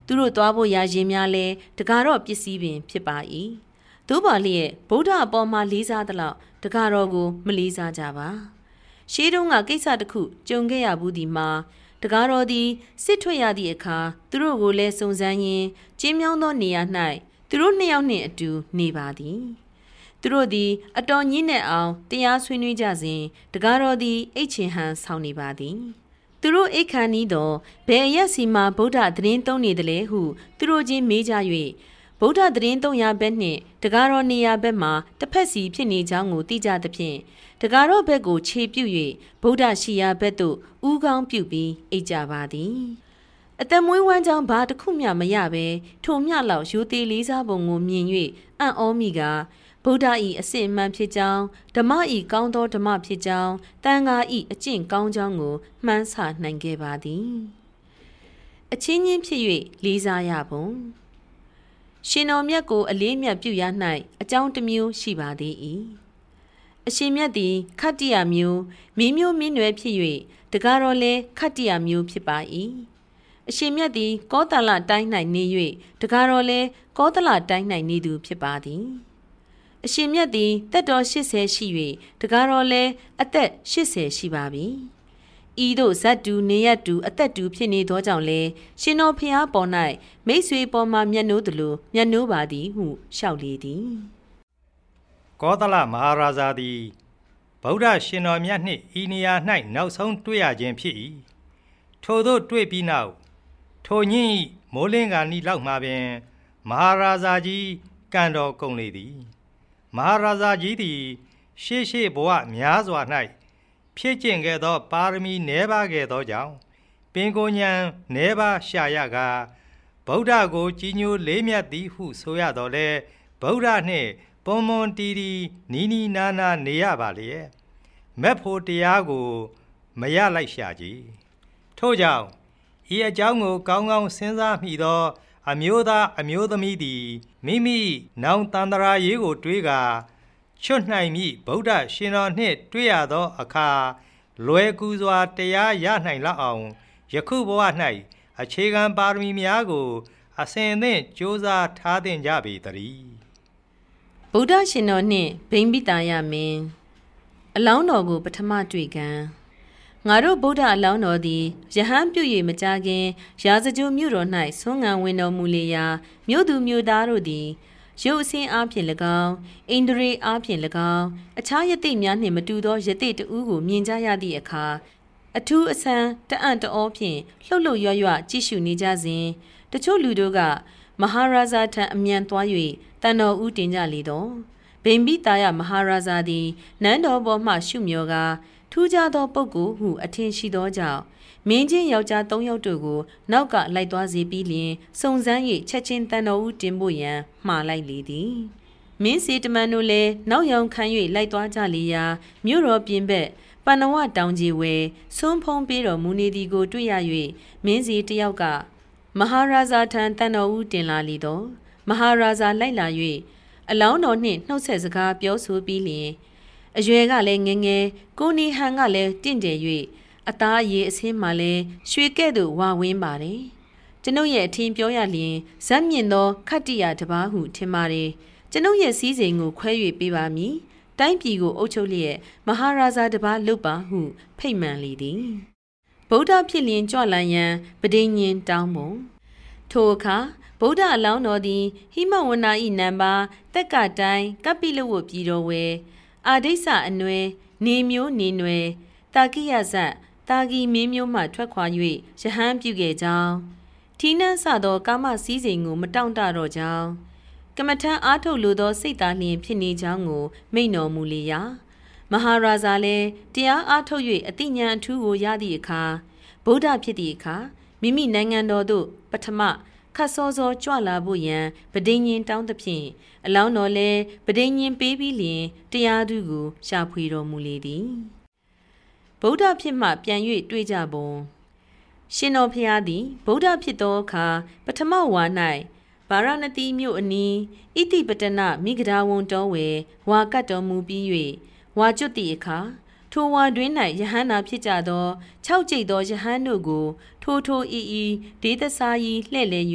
သူတို့သွားဖို့ရာရင်များလဲတကားတော့ပစ္စည်းပင်ဖြစ်ပါ၏သို့ပါလျက်ဗုဒ္ဓအပေါ်မှာလေးစားသလောက်တကားတော်ကိုမလေးစားကြပါရှေးတုန်းကကိစ္စတစ်ခုကြုံခဲ့ရဘူးဒီမှာတကားတော်သည်စစ်ထွက်ရသည့်အခါသူတို့ကိုလည်းစုံစမ်းရင်းကျင်းမြောင်းသောနေရာ၌သူတို့နှစ်ယောက်နှင့်အတူနေပါသည်သူတို့သည်အတော်ညှင်းနဲ့အောင်တရားဆွေးနွေးကြစဉ်တကားတော်သည်အိတ်ချင်ဟန်ဆောင်နေပါသည်သူတို့အိတ်ခါနီးတော့ဘယ်အရက်စီမှာဗုဒ္ဓသတင်းသုံးနေတယ်လဲဟုသူတို့ချင်းမေးကြ၍ဗုဒ္ဓသတင်းသုံးရာဘက်နှင့်တကားတော်နေရာဘက်မှာတစ်ဖက်စီဖြစ်နေကြောင်းကိုသိကြသဖြင့်တကားတော်ဘက်ကိုခြေပြုတ်၍ဗုဒ္ဓရှိရာဘက်သို့ဥကောင်းပြုတ်ပြီးအိတ်ကြပါသည်အသက်မွေးဝမ်းကြောင်းဘာတစ်ခုမျှမရဘဲထိုမျှလောက်ရိုသေလေးစားပုံကိုမြင်၍အံ့ဩမိကဗုဒ္ဓ၏အစစ်အမှန်ဖြစ်ကြောင်းဓမ္မ၏ကောင်းသောဓမ္မဖြစ်ကြောင်းတန်ခါ၏အကျင့်ကောင်းကြောင်းကိုမှန်းဆနိုင်ခဲ့ပါသည်အချင်းချင်းဖြစ်၍လေးစားရပုံရှင်တော်မြတ်ကိုအလေးမြတ်ပြုရ၌အကြောင်းတစ်မျိုးရှိပါသေး၏အရှင်မြတ်သည်ခတ္တိယမျိုးမင်းမျိုးမင်းနွယ်ဖြစ်၍တကားတော်လည်းခတ္တိယမျိုးဖြစ်ပါ၏အရှင်မြတ်သည်ကောသလတိုင်း၌နေ၍တကားတော်လည်းကောသလတိုင်း၌နေသူဖြစ်ပါသည်အရှင်မြတ်သည်သက်တော်80ရှိ၍တကားတော်လည်းအသက်80ရှိပါပြီဤသို့ဇတ်တူနေရတူအသက်တူဖြစ်နေသောကြောင့်လည်းရှင်တော်ဖျားပေါ်၌မိတ်ဆွေပေါ်မှမျက်နှိုးသလိုမျက်နှိုးပါသည်ဟုလျှောက်လေသည်ကောသလမဟာရာဇာသည်ဗုဒ္ဓရှင်တော်မြတ်နှင့်ဤနေရာ၌နောက်ဆုံးတွေ့ရခြင်းဖြစ်၏ထိုသို့တွေ့ပြီးနောက်ထိုညင်းမိုးလင်းကနီလောက်မှပင်မဟာရာဇာကြီးကံတော်ကုန်လေသည်မဟာရာဇာကြီးသည်ရှေးဘဝများစွာ၌ဖြစ်ကျင့်ခဲ့သောပါရမီနည်းပါခဲ့သောကြောင့်ပင်ကိုဉဏ်နည်းပါရှာရကဗုဒ္ဓကိုကြီးညိုလေးမြတ်သည်ဟုဆိုရတော်လဲဗုဒ္ဓနှင့်ပွန်မွန်တီတီနီနီနာနာနေရပါလျက်မက်ဖို့တရားကိုမရလိုက်ရှာကြည်ထို့ကြောင့်ဤအကြောင်းကိုကောင်းကောင်းစဉ်းစားမိသောအမျိုးသားအမျိုးသမီးသည်မိမိနောင်တန္တရာရေးကိုတွေးကာချွတ်နိုင်မိဗုဒ္ဓရှင်တော်နှင့်တွေ့ရသောအခါလွယ်ကူစွာတရားရနိုင်လောက်အောင်ယခုဘဝ၌အခြေခံပါရမီများကိုအစဉ်သင့်ကြိုးစားထားသင့်ကြပေတည်းဗုဒ္ဓရှင်တော်နှင့်ဗိမ္ပိတာယမင်းအလောင်းတော်ကိုပထမတွေ့ကံငါတို့ဗုဒ္ဓအလောင်းတော်သည်ယဟန်ပြု၍မကြခင်ရာဇဂိုမြို့တော်၌ဆွမ်းငံဝင်တော်မူလေရာမြို့သူမြို့သားတို့သည်ရုပ်အစင်းအားဖြင့်၎င်းဣန္ဒြေအားဖြင့်၎င်းအခြားယသိများနှင့်မတူသောယသိတဦးကိုမြင်ကြရသည့်အခါအထူးအဆန်းတအံ့တအောဖြင့်လှုပ်လှုပ်ရွရွကြည့်ရှုနေကြစဉ်တချို့လူတို့ကမဟာရာဇာထံအမြန်သွား၍တန်တော်ဦးတင်ကြလေတော့ဗိမ္ပိတာယမဟာရာဇာသည်နန်းတော်ပေါ်မှရှုမြော်ကာထူးခြားသောပုဂ္ဂိုလ်ဟုအထင်ရှိသောကြောင့်မင်းချင်းယောက်ျား3ယောက်တို့ကိုနောက်ကလိုက်သွားစေပြီးလျှင်စုံစမ်း၍ချက်ချင်းတန်တော်ဦးတင်ဖို့ရန်မှားလိုက်လေသည်မင်းစီတမန်တို့လည်းနောက်ယောင်ခံ၍လိုက်သွားကြလေရာမြို့တော်ပြင်ဘက်ပဏဝတောင်ကြီးဝဲဆွန်းဖုံးပေးတော်မူနေသည်ကိုတွေ့ရ၍မင်းစီတယောက်ကမဟာရာဇာထံတန်တော်ဦးတင်လာလေတော့မဟာရာဇာလိုက်လာ၍အလောင်းတော်နှင့်နှုတ်ဆက်စကားပြောဆိုပြီးလျှင်အရွယ်ကလည်းငယ်ငယ်ကိုနီဟန်ကလည်းတင့်တယ်၍အသားအရည်အဆင်းမှလည်းရွှေကဲ့သို့ဝဝင်းပါတယ်ကျွန်ုပ်ရဲ့အထင်ပြောရလျင်ဇက်မြင့်သောခတ္တိယတပါးဟုထင်ပါတယ်ကျွန်ုပ်ရဲ့စည်းစိမ်ကိုခွဲ၍ပေးပါမည်တိုင်းပြည်ကိုအုပ်ချုပ်လျက်မဟာရာဇာတပါးလုပ်ပါဟုဖိတ်မှန်လေသည်ဗုဒ္ဓဖြစ်လျင်ကြွလန်ရန်ပဋိညာဉ်တောင်းပုံထိုအခါဗုဒ္ဓအလောင်းတော်သည်ဟိမဝန္နာ၏နံပါတက်ကတိုင်းကပိလဝတ်ပြည်တော်ဝဲအာဒိစ္စအနွယ်နေမျိုးနေနွယ်တာကိယဇတ်တာဂီမင်းမျိုးမှထွက်ခွာ၍ယဟန်ပြုခဲ့ကြောင်းထီးနှံ့ဆသောကာမစည်းစိမ်ကိုမတောင့်တတော့ကြောင်းကမ္မထံအားထုတ်လိုသောစိတ်သားလျင်ဖြစ်နေကြောင်းကိုမိန့်တော်မူလေရာမဟာရာဇာလည်းတရားအားထုတ်၍အတိညာအထူးကိုရသည့်အခါဗုဒ္ဓဖြစ်သည့်အခါမိမိနိုင်ငံတော်သို့ပထမခတ်စောစောကြွလာဖို့ရန်ပဋိညာဉ်တောင်းသဖြင့်အလောင်းတော်လည်းပဋိညာဉ်ပေးပြီးလျင်တရားသူကိုရှာဖွေတော်မူလေသည်ဗုဒ္ဓဖြစ်မှပြန်၍တွေ့ကြပုံရှင်တော်ဖျားသည်ဗုဒ္ဓဖြစ်သောအခါပထမဝါ၌ဗာရဏသီမြို့အနီးဣတိပတနမိဂဒာဝံတော်ဝယ်ဝါကတ်တော်မူပြီး၍ဝါကျွတ်သည့်အခါထိုဝါတွင်၌ယဟန္တာဖြစ်ကြသော6ကျိတ်သောယဟန်တို့ကိုထိုအီဒေသစာယီလှဲ့လဲ၍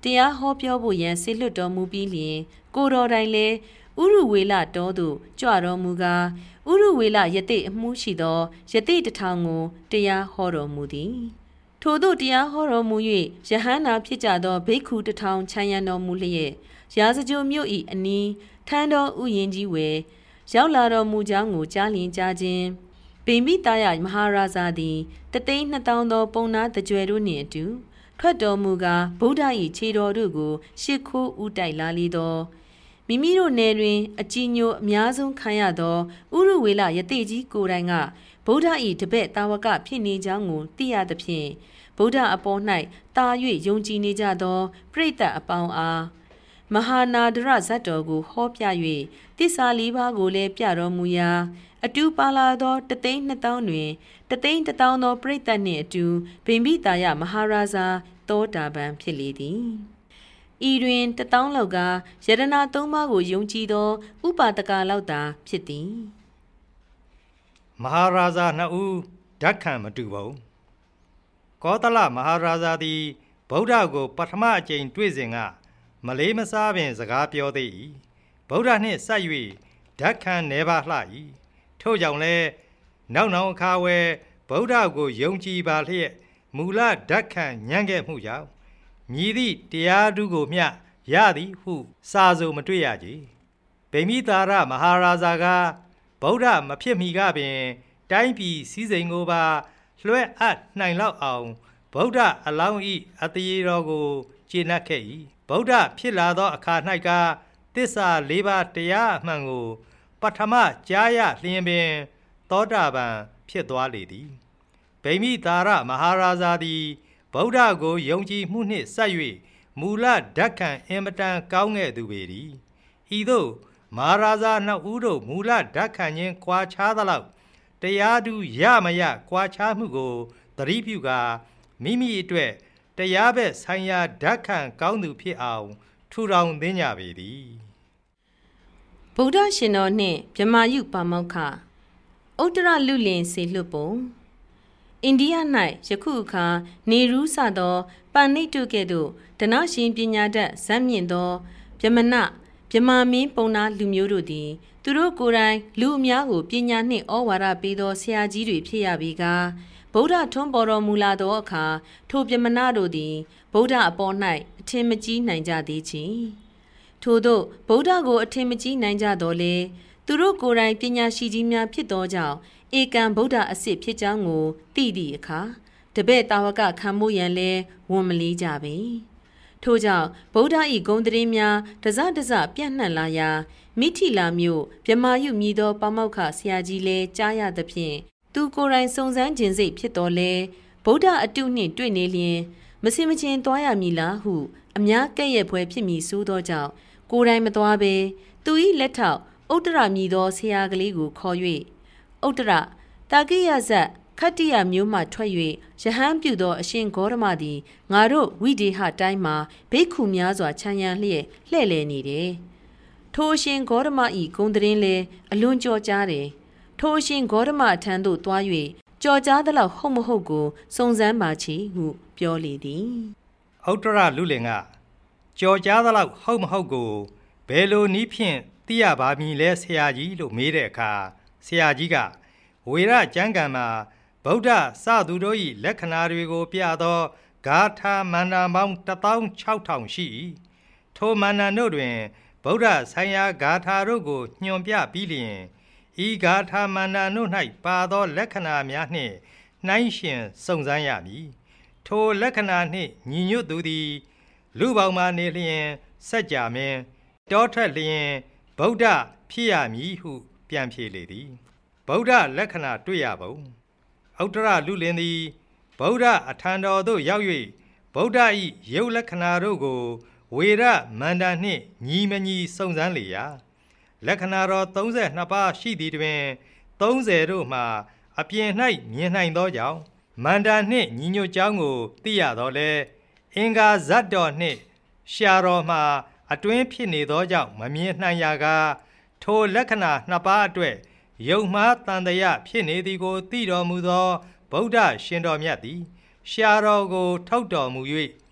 တရားဟောပြောဖို့ရန်ဆေလွတ်တော်မူပြီးလျင်ကိုတော်တိုင်လဲဥရုဝေလတော်သို့ကြွတော်မူကားဥရုဝေလယတိအမှုရှိသောယတိတထောင်ကိုတရားဟောတော်မူသည်ထို့သို့တရားဟောတော်မူ၍ယဟန္တာဖြစ်ကြသောဘိက္ခုတထောင်ခြံရံတော်မူလျက်ရာဇကြိုမြို့၏အနီးထန်းတော်ဥယျာဉ်ကြီးဝယ်ရောက်လာတော်မူကြောင်းကိုကြားလျင်ကြားခြင်းဗိမိတာယမဟာရာဇာသည်3,200,000သောပုံနာတကြွယ်တို့နှင့်အတူထွက်တော်မူကားဗုဒ္ဓ၏ခြေတော်တို့ကိုရှစ်ခိုးဥတိုက်လာလေသောမိမိတို့နယ်တွင်အကြည်ညိုအများဆုံးခံရသောဥရုဝေလယတိကြီးကိုယ်တိုင်ကဗုဒ္ဓ၏တပည့်တာဝကဖြစ်နေကြောင်းကိုသိရသဖြင့်ဗုဒ္ဓအပေါ်၌တာ၍ယုံကြည်နေကြသောပရိသတ်အပေါင်းအားမဟာနာဒရဇတ်တော်ကိုဟောပြ၍တစ္ဆာလေးပါးကိုလည်းပြတော်မူရာအတူပါလာသော3,200,000တွင်3,100,000သောပရိသတ်နှင့်အတူဗိမ္ပိတာယမဟာရာဇာသောတာပန်ဖြစ်လေသည်ဤတွင်1,000လောက်ကယရဏ3ပါးကိုယုံကြည်သောဥပါဒကလောက်သာဖြစ်သည်မဟာရာဇာ2ဦးဓာတ်ခံမတူပါဘူးကောသလမဟာရာဇာသည်ဗုဒ္ဓကိုပထမအကြိမ်တွေ့စဉ်ကမလေးမစားပင်စကားပြောသေး၏ဗုဒ္ဓနှင့်ဆက်၍ဓာတ်ခံနေပါလှ၏ထို့ကြောင့်လည်းနောက်အခါဝဲဗုဒ္ဓကိုယုံကြည်ပါလျက်မူလဓာတ်ခံညံ့ခဲ့မှုကြောင့်မြည်သည့်တရားဓုကိုမျှရသည်ဟုစာဆိုမတွေ့ရကြဗိမိတာရမဟာရာဇာကဗုဒ္ဓမဖြစ်မီကပင်တိုင်းပြည်စည်းစိမ်ကိုပါလွှဲအပ်နိုင်လောက်အောင်ဗုဒ္ဓအလောင်း၏အတရေတော်ကိုကျေနပ်ခဲ့၏ဗုဒ္ဓဖြစ်လာသောအခါ၌ကသစ္စာ၄ပါးတရားအမှန်ကိုပထမကြားရလျင်ပင်သောတာပန်ဖြစ်သွားလေသည်ဗိမိတာရမဟာရာဇာသည်ဗုဒ္ဓကိုယုံကြည်မှုနှင့်ဆက်၍မူလဓာတ်ခံအင်မတန်ကောင်းခဲ့သူပေသည်ဤသို့မဟာရာဇာ2ဦးတို့မူလဓာတ်ခံခြင်းကွာခြားသလောက်တရားဓုရမရကွာခြားမှုကိုသတိပြုကာမိမိအတွက်တရားဘက်ဆိုင်ရာဓာတ်ခံကောင်းသူဖြစ်အောင်ထူထောင်သင်ကြပေသည်ဗုဒ္ဓရှင်တော်နှင့်ဗြဟ္မာယုပါမောက္ခဥတ္တရလူလင်စေလွတ်ပုံအိန္ဒိယ၌ယခုအခါနေရူးစသောပဏိတုကဲ့သို့ဓနရှင်ပညာတတ်ဇမ်းမြင့်သောဗြဟ္မဏဗြဟ္မာမင်းပုံနာလူမျိုးတို့သည်သူတို့ကိုယ်တိုင်လူအများကိုပညာနှင့်ဩဝါဒပေးသောဆရာကြီးတွေဖြစ်ရပြီးကားဗုဒ္ဓထွန်းပေါ်တော်မူလာသောအခါထိုဗြဟ္မဏတို့သည်ဗုဒ္ဓအပေါ်၌အထင်မကြီးနိုင်ကြသေးချေထို့သောဗုဒ္ဓကိုအထင်မကြီးနိုင်ကြတော်လေသူတို့ကိုယ်တိုင်ပညာရှိကြီးများဖြစ်သောကြောင့်ဧကံဗုဒ္ဓအစစ်ဖြစ်ကြောင်းကိုသိသည့်အခါတပည့်တာဝကခံမှုရန်လဲဝန်မလေးကြပေထို့ကြောင့်ဗုဒ္ဓ၏ဂုဏ်သတင်းများတစပြန့်နှံ့လာရာမိထီလာမြို့ဗြဟ္မာယုမြည်သောပါမောက္ခဆရာကြီးလဲကြားရသဖြင့်သူကိုယ်တိုင်စုံစမ်းခြင်းစိတ်ဖြစ်တော်လဲဗုဒ္ဓအတုနှင့်တွေ့နေလျင်မစင်မချင်းသွားရမည်လားဟုအများကဲ့ရဲ့ဖွယ်ဖြစ်မည်ဆိုသောကြောင့်ကိုယ်တိုင်မသွားဘဲသူ၏လက်ထောက်ဥတ္တရမြည်သောဆရာကလေးကိုခေါ်၍ဥတ္တရတာကိယဇတ်ခတ္တိယမျိုးမှထွက်၍ယဟန်ပြုသောအရှင်ဂေါရမသည်ငါတို့ဝိဒေဟတိုင်းမှာဘိက္ခုများစွာခြံရံလျက်လှဲ့လေနေတယ်ထိုအရှင်ဂေါရမ၏ဂုဏ်သတင်းလဲအလွန်ကြော်ကြားတယ်ထိုအရှင်ဂေါရမထံသို့သွား၍ကြော်ကြားသလောက်ဟုတ်မဟုတ်ကိုစုံစမ်းပါချေဟုပြောလေသည်ဥတ္တရလူလင်ကကြော်ကြားသလောက်ဟုတ်မဟုတ်ကိုဘယ်လိုနည်းဖြင့်သိရပါမည်လဲဆရာကြီးလို့မေးတဲ့အခါဆရာကြီးကဝေရကျမ်းဂန်မှာဗုဒ္ဓစသူတို့၏လက္ခဏာတွေကိုပြသောဂါထာမန္တန်ပေါင်း16,000ရှိ၏ထိုမန္တန်တို့တွင်ဗုဒ္ဓဆိုင်ရာဂါထာတို့ကိုညွှန်ပြပြီးလျင်ဤဂါထာမန္တန်တို့၌ပါသောလက္ခဏာများနှင့်နှိုင်းယှဉ်စုံစမ်းရမည်ထိုလက္ခဏာနှင့်ညီညွတ်သူသည်လူပေါင်းမှနေလျင်စัจ जा မင်းတောထွက်လျင်ဗုဒ္ဓဖြစ်ရမည်ဟုပြန်ဖြေလေသည်ဗုဒ္ဓလက္ခဏာတွေ့ရပုံဥတ္တရလူလင်သည်ဗုဒ္ဓအထံတော်သို့ရောက်၍ဗုဒ္ဓ၏ရုပ်လက္ခဏာတို့ကိုဝေရမန္တန်နှင့်ညီမညီစုံစမ်းလေရာလက္ခဏာတော်32ပါးရှိသည်တွင်30တို့မှာအပြင်၌မြင်နိုင်သောကြောင့်မန္တန်နှင့်ညီညွတ်ကြောင်းကိုသိရတော်လဲအင်္ဂါဇတ်တော်နှင့်ရှာတော်မှာအတွင်းဖြစ်နေသောကြောင့်မမြင်နိုင်ရာကထိုလက္ခဏာ2ပါးအတွက်ယုံမှားတန်တရာဖြစ်နေသည်ကိုသိတော်မူသောဗုဒ္ဓရှင်တော်မြတ်သည်ရှာတော်ကိုထုတ်တော်မူ၍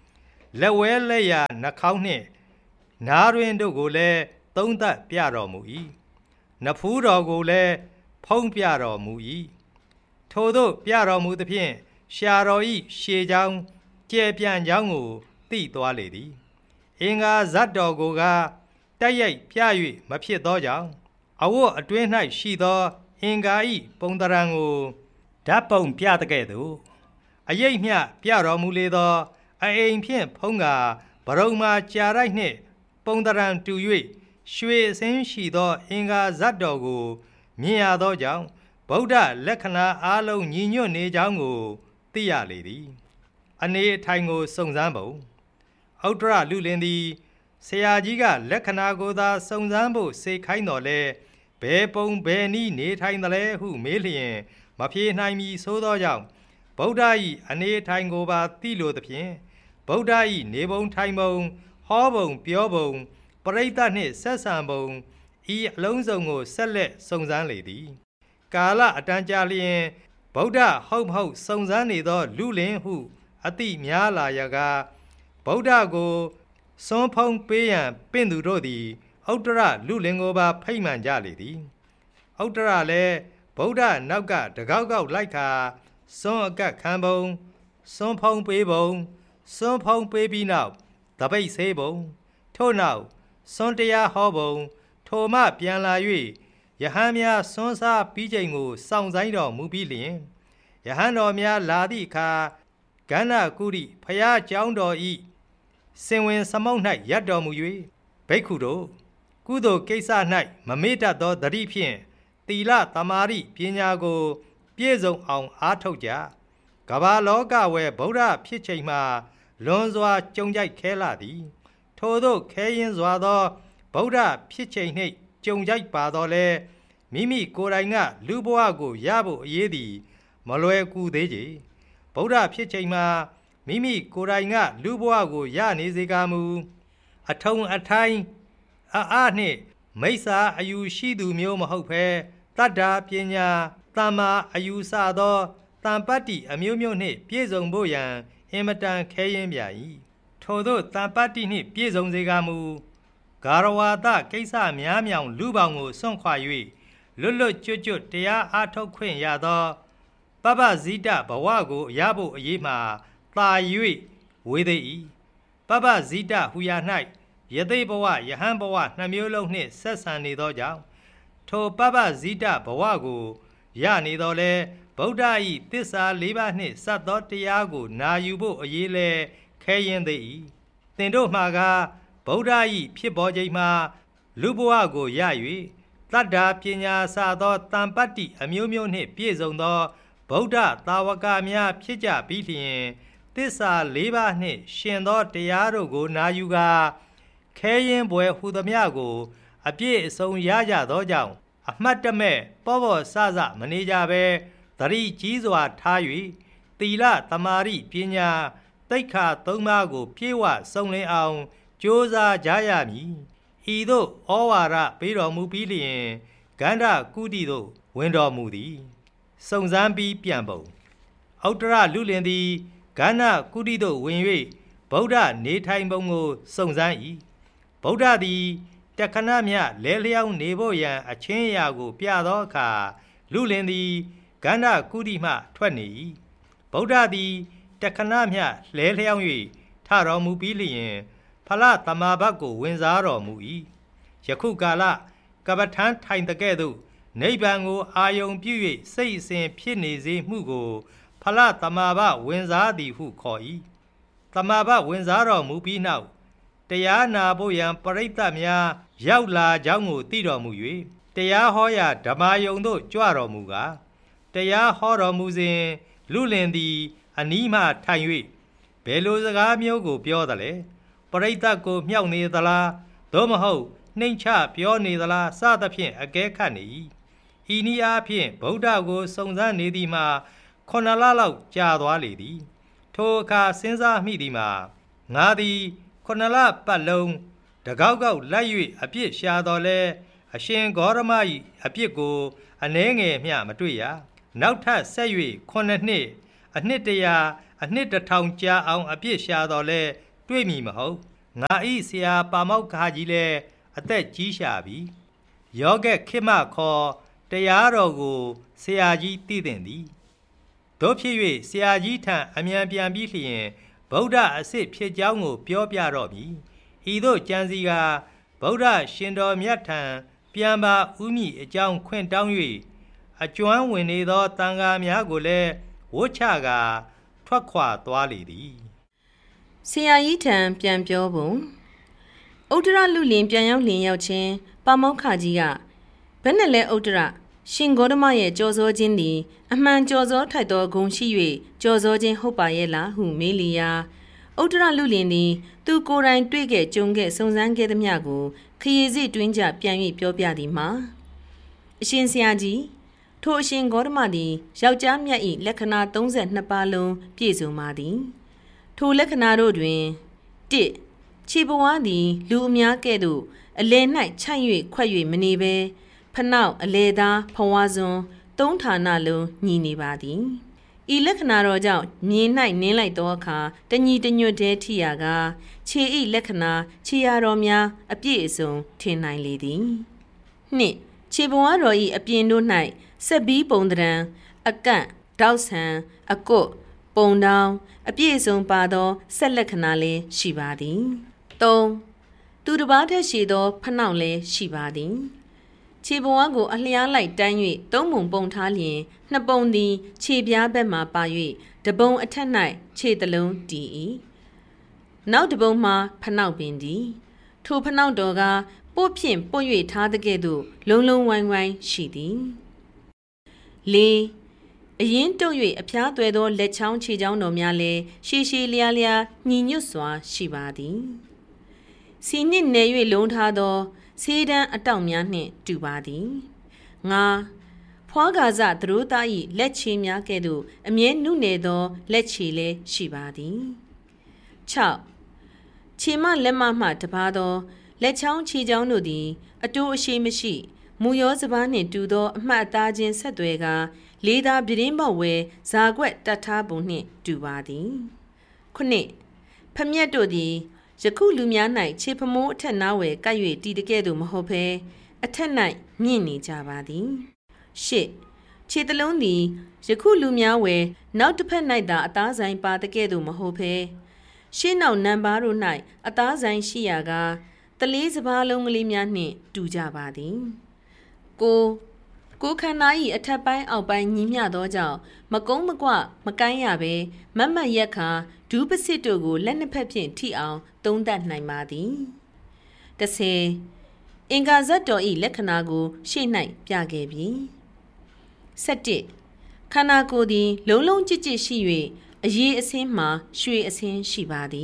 လက်ဝဲလက်ရနှာခေါင်းနှင့်နားတွင်တို့ကိုလည်းသုံးသပ်ပြတော်မူ၏နဖူးတော်ကိုလည်းဖုံးပြတော်မူ၏ထို့သို့ပြတော်မူသဖြင့်ရှာတော်၏ရှေးကြောင်းကျဲပြန့်ကြောင်းကိုသိသွားလေသည်အင်္ဂါဇတ်တော်ကိုကတိုက်ရိုက်ပြ၍မဖြစ်သောကြောင့်အဝတ်အတွင်း၌ရှိသောအင်္ဂါ၏ပုံသဏ္ဍာန်ကိုဓာတ်ပုံပြတဲ့ကဲ့သို့အရိပ်မျှပြတော်မူလေသောအအိမ်ဖြင့်ဖုံးကာဗရုံမာကြာရိုက်နှင့်ပုံသဏ္ဍာန်တူ၍ရွှေအစင်းရှိသောအင်္ဂါဇတ်တော်ကိုမြင်ရသောကြောင့်ဗုဒ္ဓလက္ခဏာအားလုံးညီညွတ်နေကြောင်းကိုသိရလေသည်အနေအထိုင်ကိုစုံစမ်းပုံဥတ္တရလူလင်သည်ဆရာကြီးကလက္ခဏာကိုသာစုံစမ်းဖို့စေခိုင်းတော်လဲဘယ်ပုံဘယ်နည်းနေထိုင်သလဲဟုမေးလျင်မဖြေနိုင်မီဆိုသောကြောင့်ဗုဒ္ဓ၏အနေအထိုင်ကိုပါသိလိုသဖြင့်ဗုဒ္ဓ၏နေပုံထိုင်ပုံဟောပုံပြောပုံပရိသတ်နှင့်ဆက်ဆံပုံဤအလုံးစုံကိုဆက်လက်စုံစမ်းလေသည်ကာလအတန်ကြာလျင်ဗုဒ္ဓဟုတ်မဟုတ်စုံစမ်းနေသောလူလင်ဟုအတိများလာရကဗုဒ္ဓကိုစွန်းဖုံးပေးရန်ပင့်သူတို့သည်ဥတ္တရလူလင်ကိုပါဖိတ်မှန်ကြလေသည်ဥတ္တရလည်းဗုဒ္ဓနောက်ကတကောက်ကောက်လိုက်ခါစွန်းအကတ်ခံပုံစွန်းဖုံးပေးပုံစွန်းဖုံးပေးပြီးနောက်တပိတ်ဆေးပုံထို့နောက်စွန်းတရားဟောပုံထိုမှပြန်လာ၍ယဟန်များစွန်းစားပြီးချိန်ကိုစောင့်ဆိုင်တော်မူပြီးလျင်ယဟန်တော်များလာသည့်အခါကန္နာကုရိဖျားကျောင်းတော်ဤစင်ဝင်စမုတ်၌ရပ်တော်မူ၍ဘိက္ခုတို့ကုသိုလ်ကိစ္စ၌မမေ့တတ်သောသတိဖြင့်သီလသမာဓိပညာကိုပြည့်စုံအောင်အားထုတ်ကြကမ္ဘာလောကဝယ်ဗုဒ္ဓဖြစ်ချိန်မှာလွန်စွာကြုံကြိုက်ခဲလာသည်ထို့သောခဲရင်စွာသောဗုဒ္ဓဖြစ်ချိန်နှင့်ကြုံကြိုက်ပါတော့လဲမိမိကိုယ်တိုင်ကလူဘဝကိုရဖို့အရေးသည်မလွယ်ကူသေးကြဗုဒ္ဓဖြစ်ချိန်မှာမိမိကိုယ်တိုင်ကလူဘဝကိုရနေစေကမူအထုံအထိုင်းအားနှင့်မိစ္ဆာအယူရှိသူမျိုးမဟုတ်ဘဲတတ္တာပညာတမ္မာအယူဆသောတံပတ္တိအမျိုးမျိုးနှင့်ပြည့်စုံဖို့ရန်အင်မတန်ခဲရင်ပြ၏ထို့သောတံပတ္တိနှင့်ပြည့်စုံစေကမူဂါရဝါဒကိစ္စများမြောင်လူပေါင်းကိုစွန့်ခွာ၍လွတ်လွတ်ကျွတ်ကျွတ်တရားအားထုတ်ခွင့်ရသောပပဇိတဘဝကိုရဖို့အရေးမှာသာ၍ဝေသည်၏ပပဇိတဟူရာ၌ယသိဘဝယဟန်ဘဝနှမျိုးလုံးနှင့်ဆက်ဆံနေသောကြောင့်ထိုပပဇိတဘဝကိုရနေတော်လဲဗုဒ္ဓ၏သစ္စာ၄ပါးနှင့်စပ်သောတရားကိုနာယူဖို့အရေးလဲခဲရင်သည်၏သင်တို့မှာကဗုဒ္ဓ၏ဖြစ်ပေါ်ချိန်မှာလူဘဝကိုရ၍တတ္တာပညာစသောတံပတ္တိအမျိုးမျိုးနှင့်ပြည့်စုံသောဗုဒ္ဓသာဝကများဖြစ်ကြပြီးလျှင်သစ္စာ၄ပါးနှင့်ရှင်သောတရားတို့ကိုနာယူကာခဲရင်ပွဲဟူသမျှကိုအပြည့်အစုံရကြသောကြောင့်အမှတ်တမဲ့ပေါ်ပေါ်ဆဆမနေကြဘဲသတိကြီးစွာထား၍သီလသမာဓိပညာသိက္ခာသုံးပါးကိုပြည့်ဝစုံလင်အောင်ကြိုးစားကြရမည်ဤသို့ဩဝါဒပေးတော်မူပြီးလျင်ကန္ဓကုတိသို့ဝင်တော်မူသည်စုံစမ်းပြီးပြန်ပုံဥတ္တရလူလင်သည်ကန္ဓကုတိသို့ဝင်၍ဗုဒ္ဓနေထိုင်ပုံကိုစုံစမ်း၏ဗုဒ္ဓသည်တခဏမျှလဲလျောင်းနေဖို့ရန်အချင်းအရာကိုပြသောအခါလူလင်သည်ကန္ဓကုတိမှထွက်နေ၏ဗုဒ္ဓသည်တခဏမျှလဲလျောင်း၍ထတော်မူပြီးလျင်ဖလသမာဘတ်ကိုဝင်စားတော်မူ၏ယခုကာလကပ္ပထံထိုင်တကဲ့သို့နိဗ္ဗာန်ကိုအာယုံပြု၍စိတ်အစဉ်ဖြစ်နေစေမှုကိုဖလသမာဘဝင်စားသည်ဟုခေါ်၏သမာဘဝင်စားတော်မူပြီးနောက်တရားနာဖို့ရန်ပရိသတ်များရောက်လာကြောင်းကိုသိတော်မူ၍တရားဟောရာဓမ္မယုံသို့ကြွတော်မူကားတရားဟောတော်မူစဉ်လူလင်သည်အနီးမှထိုင်၍ဘယ်လိုစကားမျိုးကိုပြောသလဲပရိသတ်ကိုမြှောက်နေသလားသို့မဟုတ်နှိမ့်ချပြောနေသလားစသဖြင့်အကဲခတ်နေ၏ဤနည်းအားဖြင့်ဗုဒ္ဓကိုစုံစမ်းနေသည်မှာ9လလောက်ကြာသွားလေသည်ထိုအခါစဉ်းစားမိသည်မှာငါသည်9လပတ်လုံးတကောက်ကောက်လိုက်၍အပြစ်ရှာတော်လဲအရှင်ဂေါရမ၏အပြစ်ကိုအနှဲငယ်မျှမတွေ့ရနောက်ထပ်ဆက်၍9နှစ်အနှစ်100အနှစ်1000ကြာအောင်အပြစ်ရှာတော်လဲတွေ့မည်မဟုတ်ငါဤဆရာပါမောက္ခကြီးလည်းအသက်ကြီးရှာပြီယောဂက်ခေမခေါ်တရားတော်ကိုဆရာကြီးသိသင့်သည်တို့ဖြစ်၍ဆရာကြီးထံအမြန်ပြန်ပြီးလျင်ဗုဒ္ဓအစစ်ဖြစ်ကြောင်းကိုပြောပြတော့မည်ဤသို့ကြံစီကဗုဒ္ဓရှင်တော်မြတ်ထံပြန်ပါဥမည်အကြောင်းခွင့်တောင်း၍အကျွမ်းဝင်နေသောတန်ဃာများကိုလည်းဝှချကထွက်ခွာသွားလေသည်ဆရာကြီးထံပြန်ပြောပုံဥဒ္ဒရလူလင်ပြန်ရောက်လင်ရောက်ချင်းပါမောက္ခကြီးကဘယ်နဲ့လဲဥဒ္ဒရရှင်ဂေါတမရဲ့ကြော်စောခြင်းသည်အမှန်ကြော်စောထိုက်သောဂုဏ်ရှိ၍ကြော်စောခြင်းဟုတ်ပါရဲ့လားဟုမေးလျာဥဒ္ဒရလူလင်သည်သူကိုယ်တိုင်တွေ့ခဲ့ကြုံခဲ့စုံစမ်းခဲ့သမျှကိုခရီးစီတွင်းကြပြန်၍ပြောပြသည်မှာအရှင်ဆရာကြီးထိုအရှင်ဂေါတမသည်ယောက်ျားမြတ်၏လက္ခဏာ32ပါးလုံးပြည့်စုံပါသည်ထိုလက္ခဏာတို့တွင် 1. ခြေဘဝသည်လူအများကဲ့သို့အလယ်၌ခြိုက်၍ခွက်၍မနေဘဲဖနောက်အလေသားဖဝါစွန်သုံးဌာနလုံးညီနေပါသည်ဤလက္ခဏာတော်ကြောင့်မြင်၌နင်းလိုက်သောအခါတညီတညွတ်တည်းထိရာကခြေဤလက္ခဏာခြေရတော်များအပြည့်အစုံထင်နိုင်လေသည် 2. ခြေဘဝတော်၏အပြင်တို့၌ဆက်ပြီးပုံတံအကန့်တောက်ဆံအကွတ်ပုံတောင်းအပြည့်အစုံပါသောဆက်လက္ခဏာလည်းရှိပါသည် 3. သူတစ်ပါးထက်ရှိသောဖနောက်လည်းရှိပါသည်ခြေဘဝကိုအလျားလိုက်တန်း၍သုံးပုံပုံထားလျင်နှစ်ပုံသည်ခြေပြားဘက်မှပါ၍တပုံအထက်၌ခြေတလုံးတည်၏နောက်တပုံမှာဖနောက်ပင်သည်ထိုဖနောက်တော်ကပို့ဖြင့်ပို့၍ထားတဲ့ကဲ့သို့လုံးလုံးဝိုင်းဝိုင်းရှိသည် 4. အရင်တုပ်၍အဖျားသွဲသောလက်ချောင်းခြေချောင်းတော်များလည်းရှည်ရှည်လျားလျားညီညွတ်စွာရှိပါသည်စီနှင့်နေ၍လုံးထားသောဆေးတန်းအတောက်များနှင့်တူပါသည် 5. ဖွားကာစသတို့သား၏လက်ချေများကဲ့သို့အမြဲနုနယ်သောလက်ချေလည်းရှိပါသည် 6. ခြေမလက်မမှတပါသောလက်ချောင်းခြေချောင်းတို့သည်အတိုးအရှိမရှိမူရောစပါးနှင့်တူသောအမှတ်အသားချင်းဆက်သွဲကလေးသားပြင်းပေါက်ဝဲဇာကွက်တတ်ထားပုံနှင့်တူပါသည် 9. ဖမျက်တို့သည်ယခုလူများ၌ခြေဖမိုးအထက်နားဝဲကပ်၍တီတကဲ့သို့မဟုတ်ဘဲအထက်၌မြင့်နေကြပါသည် 10. ခြေတလုံးသည်ယခုလူများဝဲနောက်တစ်ဖက်၌သာအသားဆိုင်ပါတကဲ့သို့မဟုတ်ဘဲရှင်းနောက်နံပါတ်တို့၌အသားဆိုင်ရှိရာကတလေးစပါးလုံးကလေးများနှင့်တူကြပါသည် ကိုခန္ဓာ၏အထက်ပိုင်းအောက်ပိုင်းညီမျှသောကြောင့်မကုန်းမကွမကိုင်းရဘဲမတ်မတ်ရက်ခါဒူးပစစ်တို့ကိုလက်နှစ်ဖက်ဖြင့်ထိအောင်သုံးသပ်နိုင်ပါသည် 10. အင်္ဂါဇတ်တော်၏လက္ခဏာကိုရှေ့၌ပြခဲ့ပြီ 11. ခန္ဓာကိုယ်သည်လုံးလုံးကြစ်ကြစ်ရှိ၍အရေးအစင်းမှာရွှေအစင်းရှိပါသည်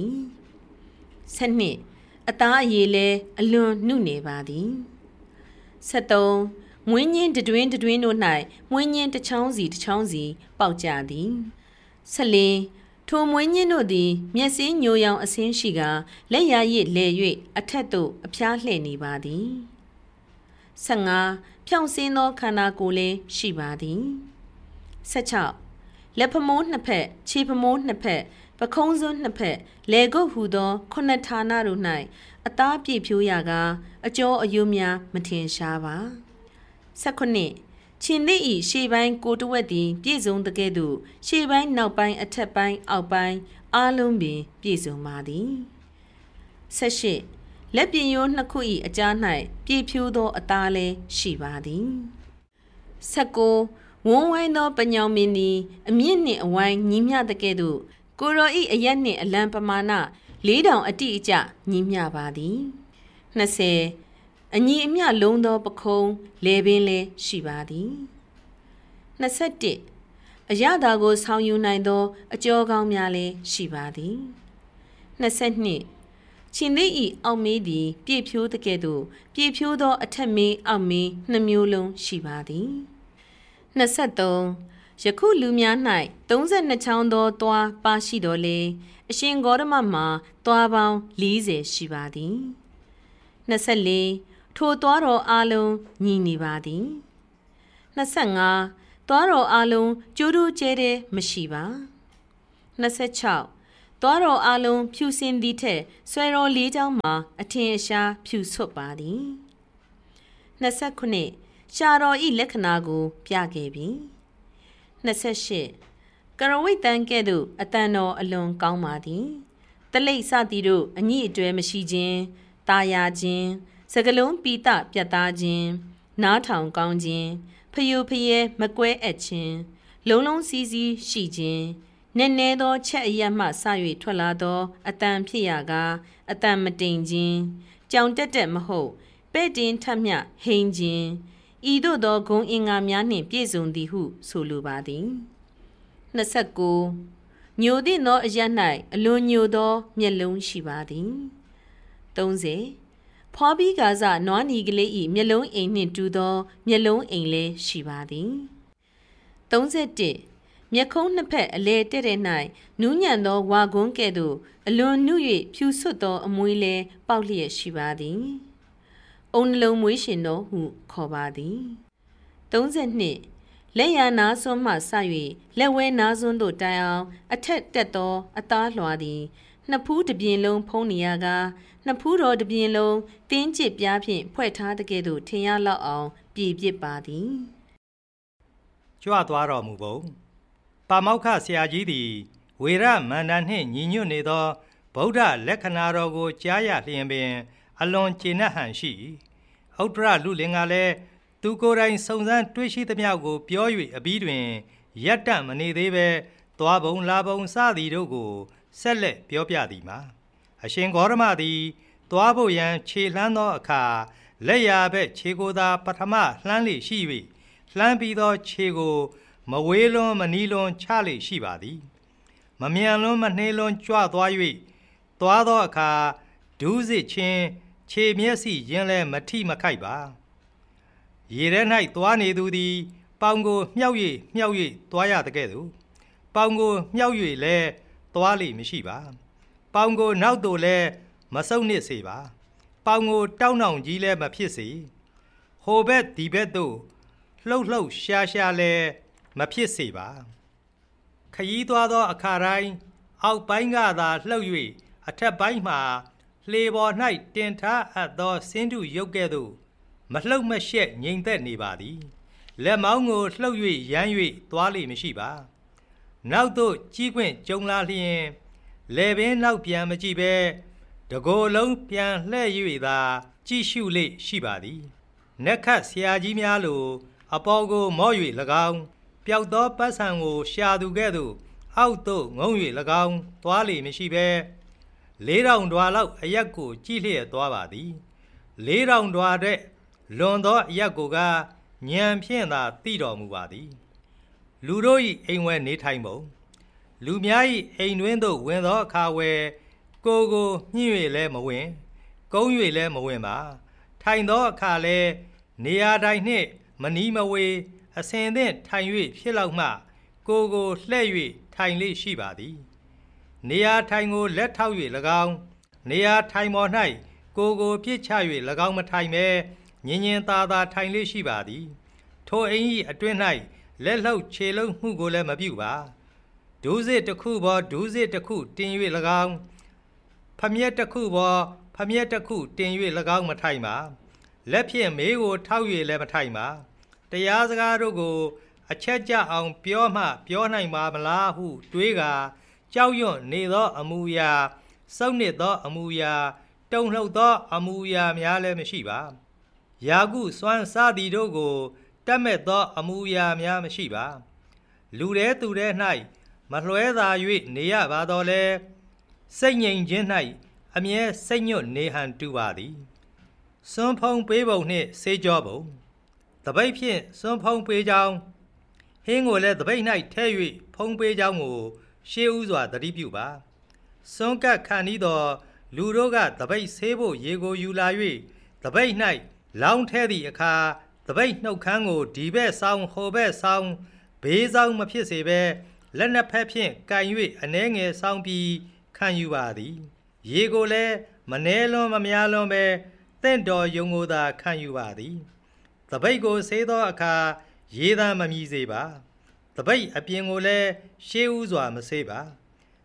12. အသားအရည်လည်းအလွန်နုနေပါသည် 13. မွေးညင်းတတွင်းတတွင်းတို့၌မွေးညင်းတစ်ချောင်းစီတစ်ချောင်းစီပေါက်ကြသည် 14. ထိုမွေးညင်းတို့သည်မျက်စိညိုရောင်အစင်းရှိကလက်ရရစ်လဲ၍အထက်သို့အဖျားလှည့်နေပါသည် 15. ဖြောင့်စင်းသောခန္ဓာကိုယ်လည်းရှိပါသည် 16. လက်ဖမိုးနှစ်ဖက်ခြေဖမိုးနှစ်ဖက်ပခုံးစွန်းနှစ်ဖက်လေကုတ်ဟူသောခုနှစ်ဌာနတို့၌အသားပြည့်ဖြိုးရာကအကျော်အယိုးများမထင်ရှားပါ 19. ခြင်သည့်ဤရှေ့ပိုင်းကိုတဝက်သည်ပြည့်စုံတကဲ့သို့ရှေ့ပိုင်းနောက်ပိုင်းအထက်ပိုင်းအောက်ပိုင်းအားလုံးပင်ပြည့်စုံပါသည် 18. လက်ပြင်ရိုးနှစ်ခု၏အကြား၌ပြည့်ဖြိုးသောအသားလည်းရှိပါသည် 19. ဝန်းဝိုင်းသောပညောင်မင်းသည်အမြင့်နှင့်အဝိုင်းညီမျှတကဲ့သို့ကိုရော၏အရက်နှင့်အလံပမာဏ4000အတိအကျညီမျှပါသည် 20. အညီအမျှလုံးသောပခုံးလေပင်လည်းရှိပါသည် 21. အရသာကိုဆောင်ယူနိုင်သောအကျော်ကောင်းများလည်းရှိပါသည် 22. ခြင်သည့်ဤအောက်မေးသည်ပြည့်ဖြိုးတကဲ့သို့ပြည့်ဖြိုးသောအထက်မေးအောက်မေးနှစ်မျိုးလုံးရှိပါသည် 23. ယခုလူများ၌32ချောင်းသောသွားပါရှိတော်လေအရှင်ဂေါတမမှာသွားပေါင်း40ရှိပါသည် 24. ထိုသွားတော်အားလုံးညီနေပါသည် 25. သွားတော်အားလုံးကျိုးတိုးကျဲတဲ့မရှိပါ 26. သွားတော်အလုံးဖြူစင်သည်ထက်ဆွဲတော်လေးချောင်းမှာအထင်အရှားဖြူဆွတ်ပါသည်29ရှာတော်ဤလက္ခဏာကိုပြခဲ့ပြီ28ကရဝိတ်တန်ကဲ့သို့အတန်တော်အလွန်ကောင်းပါသည်တလိပ်စသည်တို့အညိအကျွဲမရှိခြင်းတာယာခြင်းစကလုံးပီတပြတ်သားခြင်းနားထောင်ကောင်းခြင်းဖယိုဖယဲမကွဲအပ်ခြင်းလုံးလုံးစည်းစည်းရှိခြင်းနည်းနည်းသောချက်အရက်မှစ၍ထွက်လာသောအတန်ဖြစ်ရာကအတန်မတိမ်ခြင်းကြောင်တက်တက်မဟုတ်ပဲ့တင်ထမြဟိန်ခြင်းဤသို့သောဂုဏ်အင်္ဂါများနှင့်ပြည့်စုံသည်ဟုဆိုလိုပါသည်29ညိုသည့်သောအရက်၌အလွန်ညိုသောမျက်လုံးရှိပါသည်30ဖွားပြီးကားစနွားနီကလေး၏မျက်လုံးအိမ်နှင့်တူသောမျက်လုံးအိမ်လည်းရှိပါသည်31မျက်ခုံးနှစ်ဖက်အလဲတဲ့တဲ့၌နူးညံ့သောဝါကွန်းကဲ့သို့အလွန်နု၍ဖြူဆွတ်သောအမွေးလည်းပေါက်လျက်ရှိပါသည်အုံနှလုံးမွေးရှင်တော်ဟုခေါ်ပါသည်32လက်ရနာစွန်းမှစ၍လက်ဝဲနာစွန်းသို့တိုင်အောင်အထက်တက်သောအသားလွှာသည်နှစ်ဖူးတစ်ပြင်လုံးဖုံးနေရကနှစ်ဖူးတော်တစ်ပြင်လုံးတင်းကျစ်ပြားဖြင့်ဖွဲ့ထားတဲ့ကဲ့သို့ထင်ရလောက်အောင်ပြည်ပြစ်ပါသည်ကြွသွားတော်မူပုံပါမောက္ခဆရာကြီးသည်ဝေရမန္တန်နှင့်ညီညွတ်နေသောဗုဒ္ဓလက္ခဏာတော်ကိုကြားရလျင်ပင်အလွန်ကျေနပ်ဟန်ရှိဥတ္တရလူလင်ကလည်းသူကိုယ်တိုင်စုံစမ်းတွေ့ရှိသမျှကိုပြော၍အပြီးတွင်ရက်တမနေသေးပဲသွားပုံလာပုံစသည်တို့ကိုဆက်လက်ပြောပြသည်မှာအရှင်ဂေါရမသည်သွားဖို့ရန်ခြေလှမ်းသောအခါလက်ရာဘက်ခြေကိုသာပထမလှမ်းလေရှိ၍လှမ်းပြီးသောခြေကိုမဝေးလွန်းမနီးလွန်းချလေရှိပါသည်မမြန်လွန်းမနှေးလွန်းကြွသွား၍သွားသောအခါဒူးစစ်ချင်းခြေမျက်စိရင်းလဲမထိမခိုက်ပါရေထဲ၌သွားနေသူသည်ပေါင်ကိုမြှောက်၍သွားရတဲ့ကဲ့သို့ပေါင်ကိုမြှောက်၍လဲသွားလိမရှိပါပေါင်ကိုနောက်သို့လဲမဆုပ်နစ်စေပါပေါင်ကိုတောင်းနှောင်ကြီးလဲမဖြစ်စေဟိုဘက်ဒီဘက်သို့လှုပ်ရှားလဲမဖြစ်စေပါခရီးသွားသောအခါတိုင်းအောက်ပိုင်းကသာလှုပ်၍အထက်ပိုင်းမှာလှေပေါ်၌တင်ထားအပ်သောစင်းတုရုပ်ကဲ့သို့မလှုပ်မရှက်ငြိမ်သက်နေပါသည်လက်မောင်းကိုလှုပ်၍ရမ်း၍သွားလိမရှိပါနောက်သို့ကြီးခွင့်ကြုံလာလျင်လေပင်နောက်ပြန်မကြည့်ပဲတကိုယ်လုံးပြန်လှဲ့၍သာကြည့်ရှုလေရှိပါသည်နက်ခတ်ဆရာကြီးများလိုအပေါ်ကိုမော့၍၎င်းပျောက်သောပတ်စံကိုရှာသူကဲ့သို့အောက်သို့ငုံ၍၎င်းသွားလေမရှိပဲ4000ဒွါလောက်အရက်ကိုကြည့်လျက်သွားပါသည်4000ဒွါတဲ့လွန်သောအရက်ကိုကညံဖြင့်သာသိတော်မူပါသည်လူတို့၏အိမ်ဝဲနေထိုင်ပုံလူများ၏အိမ်တွင်သို့ဝင်သောအခါဝဲကိုညှိ၍လဲမဝင်ကုန်း၍လဲမဝင်ပါထိုင်သောအခါလဲနေရာတိုင်းနှင့်မနီးမဝေးအစဉ်သင့်ထိုင်၍ဖြစ်လောက်မှကိုလှဲ့၍ထိုင်လေရှိပါသည်နေရာထိုင်ကိုလက်ထောက်၍၎င်းနေရာထိုင်ပေါ်၌ကိုပြစ်ချ၍၎င်းမထိုင်ပဲညင်သာထိုင်လေရှိပါသည်ထိုအိမ်၏အတွင်း၌လက်လှုပ်ခြေလှုပ်မှုကိုလည်းမပြုပါဒူးစစ်တစ်ခုပေါ်ဒူးစစ်တစ်ခုတင်၍၎င်းဖမျက်တစ်ခုပေါ်ဖမျက်တစ်ခုတင်၍၎င်းမထိုင်ပါလက်ဖြင့်မေးကိုထောက်၍လည်းမထိုင်ပါတရားစကားတို့ကိုအချက်ကျအောင်ပြောမှပြောနိုင်ပါမလားဟုတွေးကာကြောက်ရွံ့နေသောအမူအရာစုံနစ်သောအမူအရာတုန်လှုပ်သောအမူအရာများလည်းမရှိပါယာကုစွမ်းစားသည်တို့ကိုတတ်မဲ့သောအမူအရာများမရှိပါလူတဲသူတဲ၌မလွှဲသာ၍နေရပါတော့လဲစိတ်ငြိမ်ခြင်း၌အမြဲစိတ်ညွတ်နေဟန်တူပါသည်စွန်းဖုံးပေးပုံနှင့်စေးကြောပုံတပိတ်ဖြင့်စွန်းဖုံးပေးကြောင်းဟင်းကိုလည်းတပိတ်၌ထဲ၍ဖုံးပေးကြောင်းကိုရှေးဥစွာသတိပြုပါစွန်းကပ်ခံဤသောလူတို့ကတပိတ်ဆေးဖို့ရေကိုယူလာ၍တပိတ်၌လောင်းထဲသည့်အခါတပိတ်နှုတ်ခမ်းကိုဒီဘက်ဆောင်ဟိုဘက်ဆောင်ဘေးဆောင်မဖြစ်စေဘဲလက်နှစ်ဖက်ဖြင့်ကန်၍အနှဲငယ်ဆောင်ပြီးခံယူပါသည်ရေကိုလည်းမနှဲလွန်မများလွန်ပဲတင့်တော်ယုံကိုသာခံယူပါသည်တပိတ်ကိုဆေးသောအခါရေသာမမြည်စေပါတပိတ်အပြင်ကိုလည်းရှေးဥစွာမဆေးပါ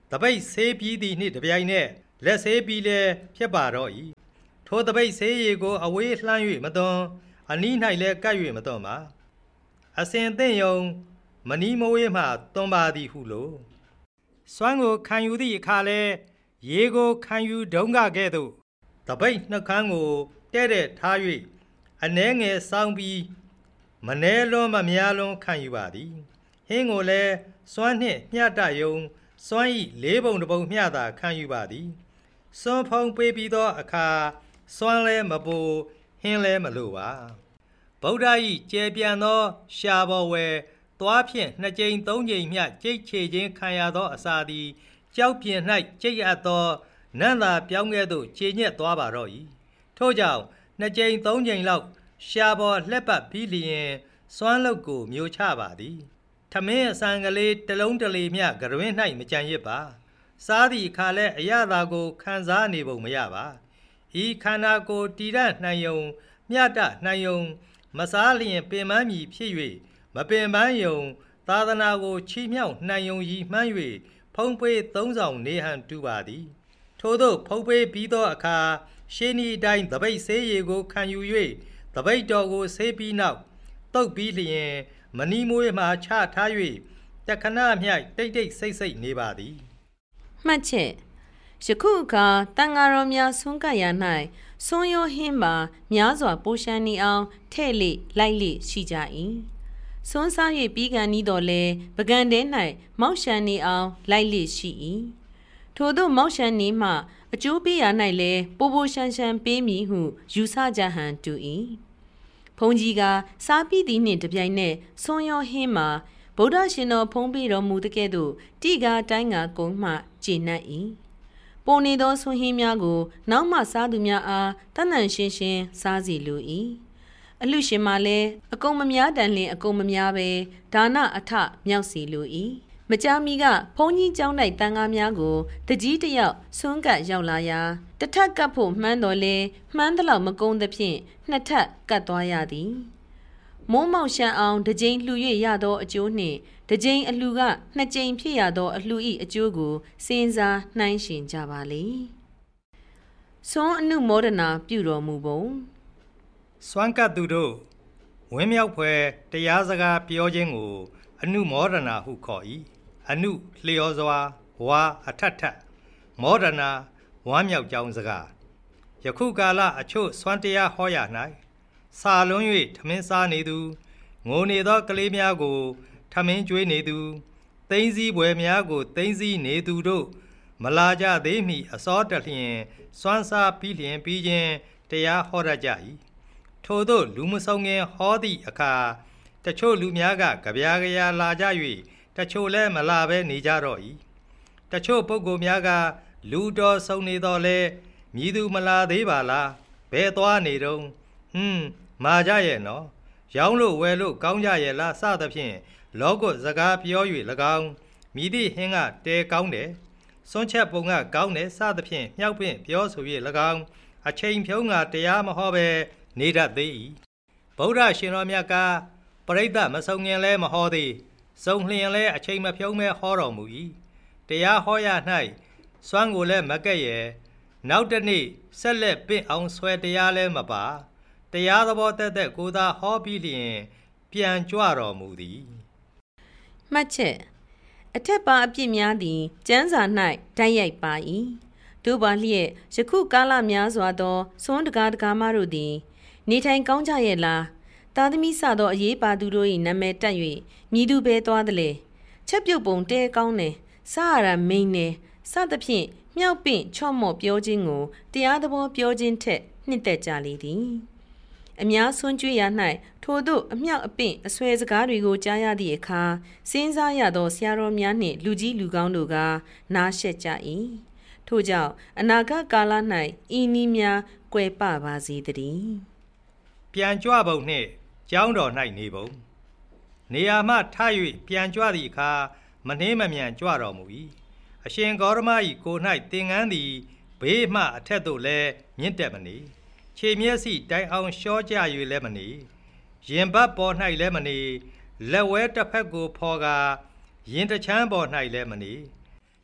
တပိတ်ဆေးပြီးသည့်နှင့်တပြိုင်နက်လက်ဆေးပြီးလည်းဖြစ်ပါတော့၏ထိုတပိတ်ဆေးရည်ကိုအဝေးလှမ်း၍မသွန်အနီး၌လည်းကပ်၍မသွန်ပါအစဉ်သင့်ယုံမနီးမဝေးမှသွန်ပါသည်ဟုလို့စွမ်းကိုခံယူသည့်အခါလဲရေကိုခံယူဒုံးကကဲ့သို့တပိတ်နှုတ်ခမ်းကိုတဲ့တဲ့ထား၍အနှဲငယ်စောင်းပြီးမနှဲလွန်းမများလွန်းခံယူပါသည်ဟင်းကိုလည်းစွမ်းနှင့်မျှတယုံစွမ်းဤလေးပုံတစ်ပုံမျှသာခံယူပါသည်စွန်းဖုံးပေးပြီးသောအခါစွမ်းလဲမပူဟင်းလဲမလိုပါဗုဒ္ဓ၏ကျေပြန်သောရှားဘော်ဝဲသွားဖြင့်နှစ်ကြိမ်သုံးကြိမ်မျှကြိတ်ချေခြင်းခံရသောအစာသည်ကြောက်ပြင်၌ကြိတ်အပ်သောနံ့သာပြောင်းကဲ့သို့ခြေညက်သွားပါတော့၏ထို့ကြောင့်နှစ်ကြိမ်သုံးကြိမ်လောက်ရှားဘော်လှက်ပတ်ပြီးလျင်စွမ်းလုတ်ကိုမျိုးချပါသည်ထမင်းအစံကလေးတလုံးတလေမျှကရွင်း၌မကြံရစ်ပါစားသည့်အခါလဲအရသာကိုခံစားနေပုံမရပါဤခန္ဓာကိုယ်တည်ရနိုင်ယုံမျှတနိုင်ယုံမစားလျင်ပင်ပန်းမည်ဖြစ်၍မပင်ပန်းယုံသာသနာကိုချီးမြှောက်နိုင်ယုံရည်မှန်း၍ဖုံးပေးသုံးဆောင်နေဟန်တူပါသည်ထို့သောဖုံးပေးပြီးသောအခါရှင်းဤတိုင်းတပိတ်ဆေးရည်ကိုခံယူ၍တပိတ်တော်ကိုဆေးပြီးနောက်တုတ်ပြီးလျင်မနီးမွေးမှချထား၍တခဏမြိုက်တိတ်တိတ်ဆိတ်ဆိတ်နေပါသည်မှတ်ချက်ယခုအခါတန်ဃာတော်များဆွမ်းကပ်ရာ၌ဆွမ်းရောဟင်းပါများစွာပိုးရှမ်းနေအောင်ထဲ့လေလိုက်လေရှိကြ၏ဆွမ်းစား၍ပြီးကန်ဤတော်လဲပကံတဲ၌မောက်ရှမ်းနေအောင်လိုက်လေရှိ၏ထို့သောမောက်ရှမ်းနေမှအကျိုးပေးရာ၌လဲပိုးပိုးရှမ်းရှမ်းပေးမည်ဟုယူဆကြဟန်တူ၏ဘုန်းကြီးကစားပြီးသည်နှင့်တပြိုင်နက်ဆွမ်းရောဟင်းမှာဗုဒ္ဓရှင်တော်ဖုံးပေးတော်မူတဲ့ကဲ့သို့တိကာတိုင်းကကုန်းမှကျေနပ်၏ပုံနေသောဆွမ်းဟင်းများကိုနောက်မှစားသူများအားတန်တန်ရှင်းရှင်းစားစီလို၏အလှရှင်မှလည်းအကုန်မများတန်လင်အကုန်မများပဲဒါနအထမြောက်စီလို၏မကြာမီကဘုန်းကြီးကျောင်း၌တန်ကားများကိုတကြီးတယောက်ဆွမ်းကပ်ရောက်လာရာတထက်ကပ်ဖို့မှန်းတော်လဲမှန်းသလောက်မကုန်သဖြင့်နှစ်ထပ်ကပ်သွားရသည်မိုးမောက်ရှမ်းအောင်တစ်ကြိမ်လှူ၍ရသောအကျိုးနှင့်တစ်ကြိမ်အလှူကနှစ်ကြိမ်ဖြစ်ရသောအလှူ၏အကျိုးကိုစဉ်းစားနှိုင်းယှဉ်ကြပါလေဆွမ်းအနုမောဒနာပြုတော်မူပုံစွမ်းကပ်သူတို့ဝင်းမြောက်ဖွယ်တရားစကားပြောခြင်းကိုအနုမောဒနာဟုခေါ်၏အနုလျော်စွာဝါအထက်ထက်မောဒနာဝမ်းမြောက်ကြောင်းစကားယခုကာလအချို့စွမ်းတရားဟောရ၌စာလွန်း၍ထမင်းစားနေသူငိုနေသောကလေးများကိုထမင်းကျွေးနေသူသိန်းစည်းပွဲများကိုသိန်းစည်းနေသူတို့မလာကြသေးမီအစောတလျင်စွမ်းစားပြီးလျင်ပြီးခြင်းတရားဟောရကြ၏ထို့သောလူမဆုံငင်ဟောသည့်အခါတချို့လူများကကြပြားကြရာလာကြ၍တချို့လည်းမလာဘဲနေကြတော့၏တချို့ပုဂ္ဂိုလ်များကလူတော်ဆုံနေတော့လဲမြည်သူမလာသေးပါလားဘယ်သွားနေတုံးမာကြရဲ့နော်ရောင်းလို့ဝယ်လို့ကောင်းကြရဲ့လားစသဖြင့်လောကစကားပြော၍၎င်းမြည်သည့်ဟင်းကတဲကောင်းတယ်စွန့်ချက်ပုံကကောင်းတယ်စသဖြင့်မြောက်ပင့်ပြောဆို၍၎င်းအချိန်ဖြုံးကတရားမဟောပဲနေတတ်သေး၏ဗုဒ္ဓရှင်တော်မြတ်ကပရိသတ်မဆုံငင်လဲမဟောသေးစုံလျင်လဲအချိန်မဖြုံးမဲဟောတော်မူ၏တရားဟောရ၌စွမ်းကိုလည်းမကဲ့ရဲ့နောက်တစ်နေ့ဆက်လက်ပင့်အောင်ဆွဲတရားလဲမပါတရားသဘောတက်တက်ကိုသာဟောပြီးလျင်ပြန်ကြွတော်မူသည်မှတ်ချက်အထက်ပါအပြစ်များသည်ကျမ်းစာ၌တိုက်ရိုက်ပါ၏တို့ပါလျက်ယခုကာလများစွာသောစွန်းတကားတကားမတို့သည်နေထိုင်ကောင်းကြရဲ့လားသားသမီးစသောအရေးပါသူတို့၏နာမည်တက်၍မြည်သူပဲသွားသလဲချက်ပြုတ်ပုံတဲကောင်းတယ်စားရတာမိန်တယ်စသဖြင့်မြောက်ပင့်ချော့မော့ပြောခြင်းကိုတရားသဘောပြောခြင်းထက်နှစ်သက်ကြလေသည်အများဆွန်းကြွေးရ၌ထို့သို့အမြောက်အပင့်အဆွဲစကားတွေကိုကြားရသည့်အခါစဉ်းစားရသောဆရာတော်များနှင့်လူကြီးလူကောင်းတို့ကနားရှက်ကြ၏ထို့ကြောင့်အနာဂတ်ကာလ၌ဤနည်းများကွယ်ပပါစေတည်းပြန်ကြွပုံနှင့်ကျောင်းတော်၌နေပုံနေရာမှထ၍ပြန်ကြွသည့်အခါမနှင်းမမြန်ကြွတော်မူ၏အရှင်ဂေါရမ၏ကို၌သင်္ကန်းသည်ဘေးမှအထက်သို့လည်းမြင့်တက်မနေခြေမျက်စိတိုင်အောင်လျှောကြ၍လည်းမနေရင်ဘတ်ပေါ်၌လည်းမနေလက်ဝဲတစ်ဖက်ကိုဖော်ကာရင်တချမ်းပေါ်၌လည်းမနေ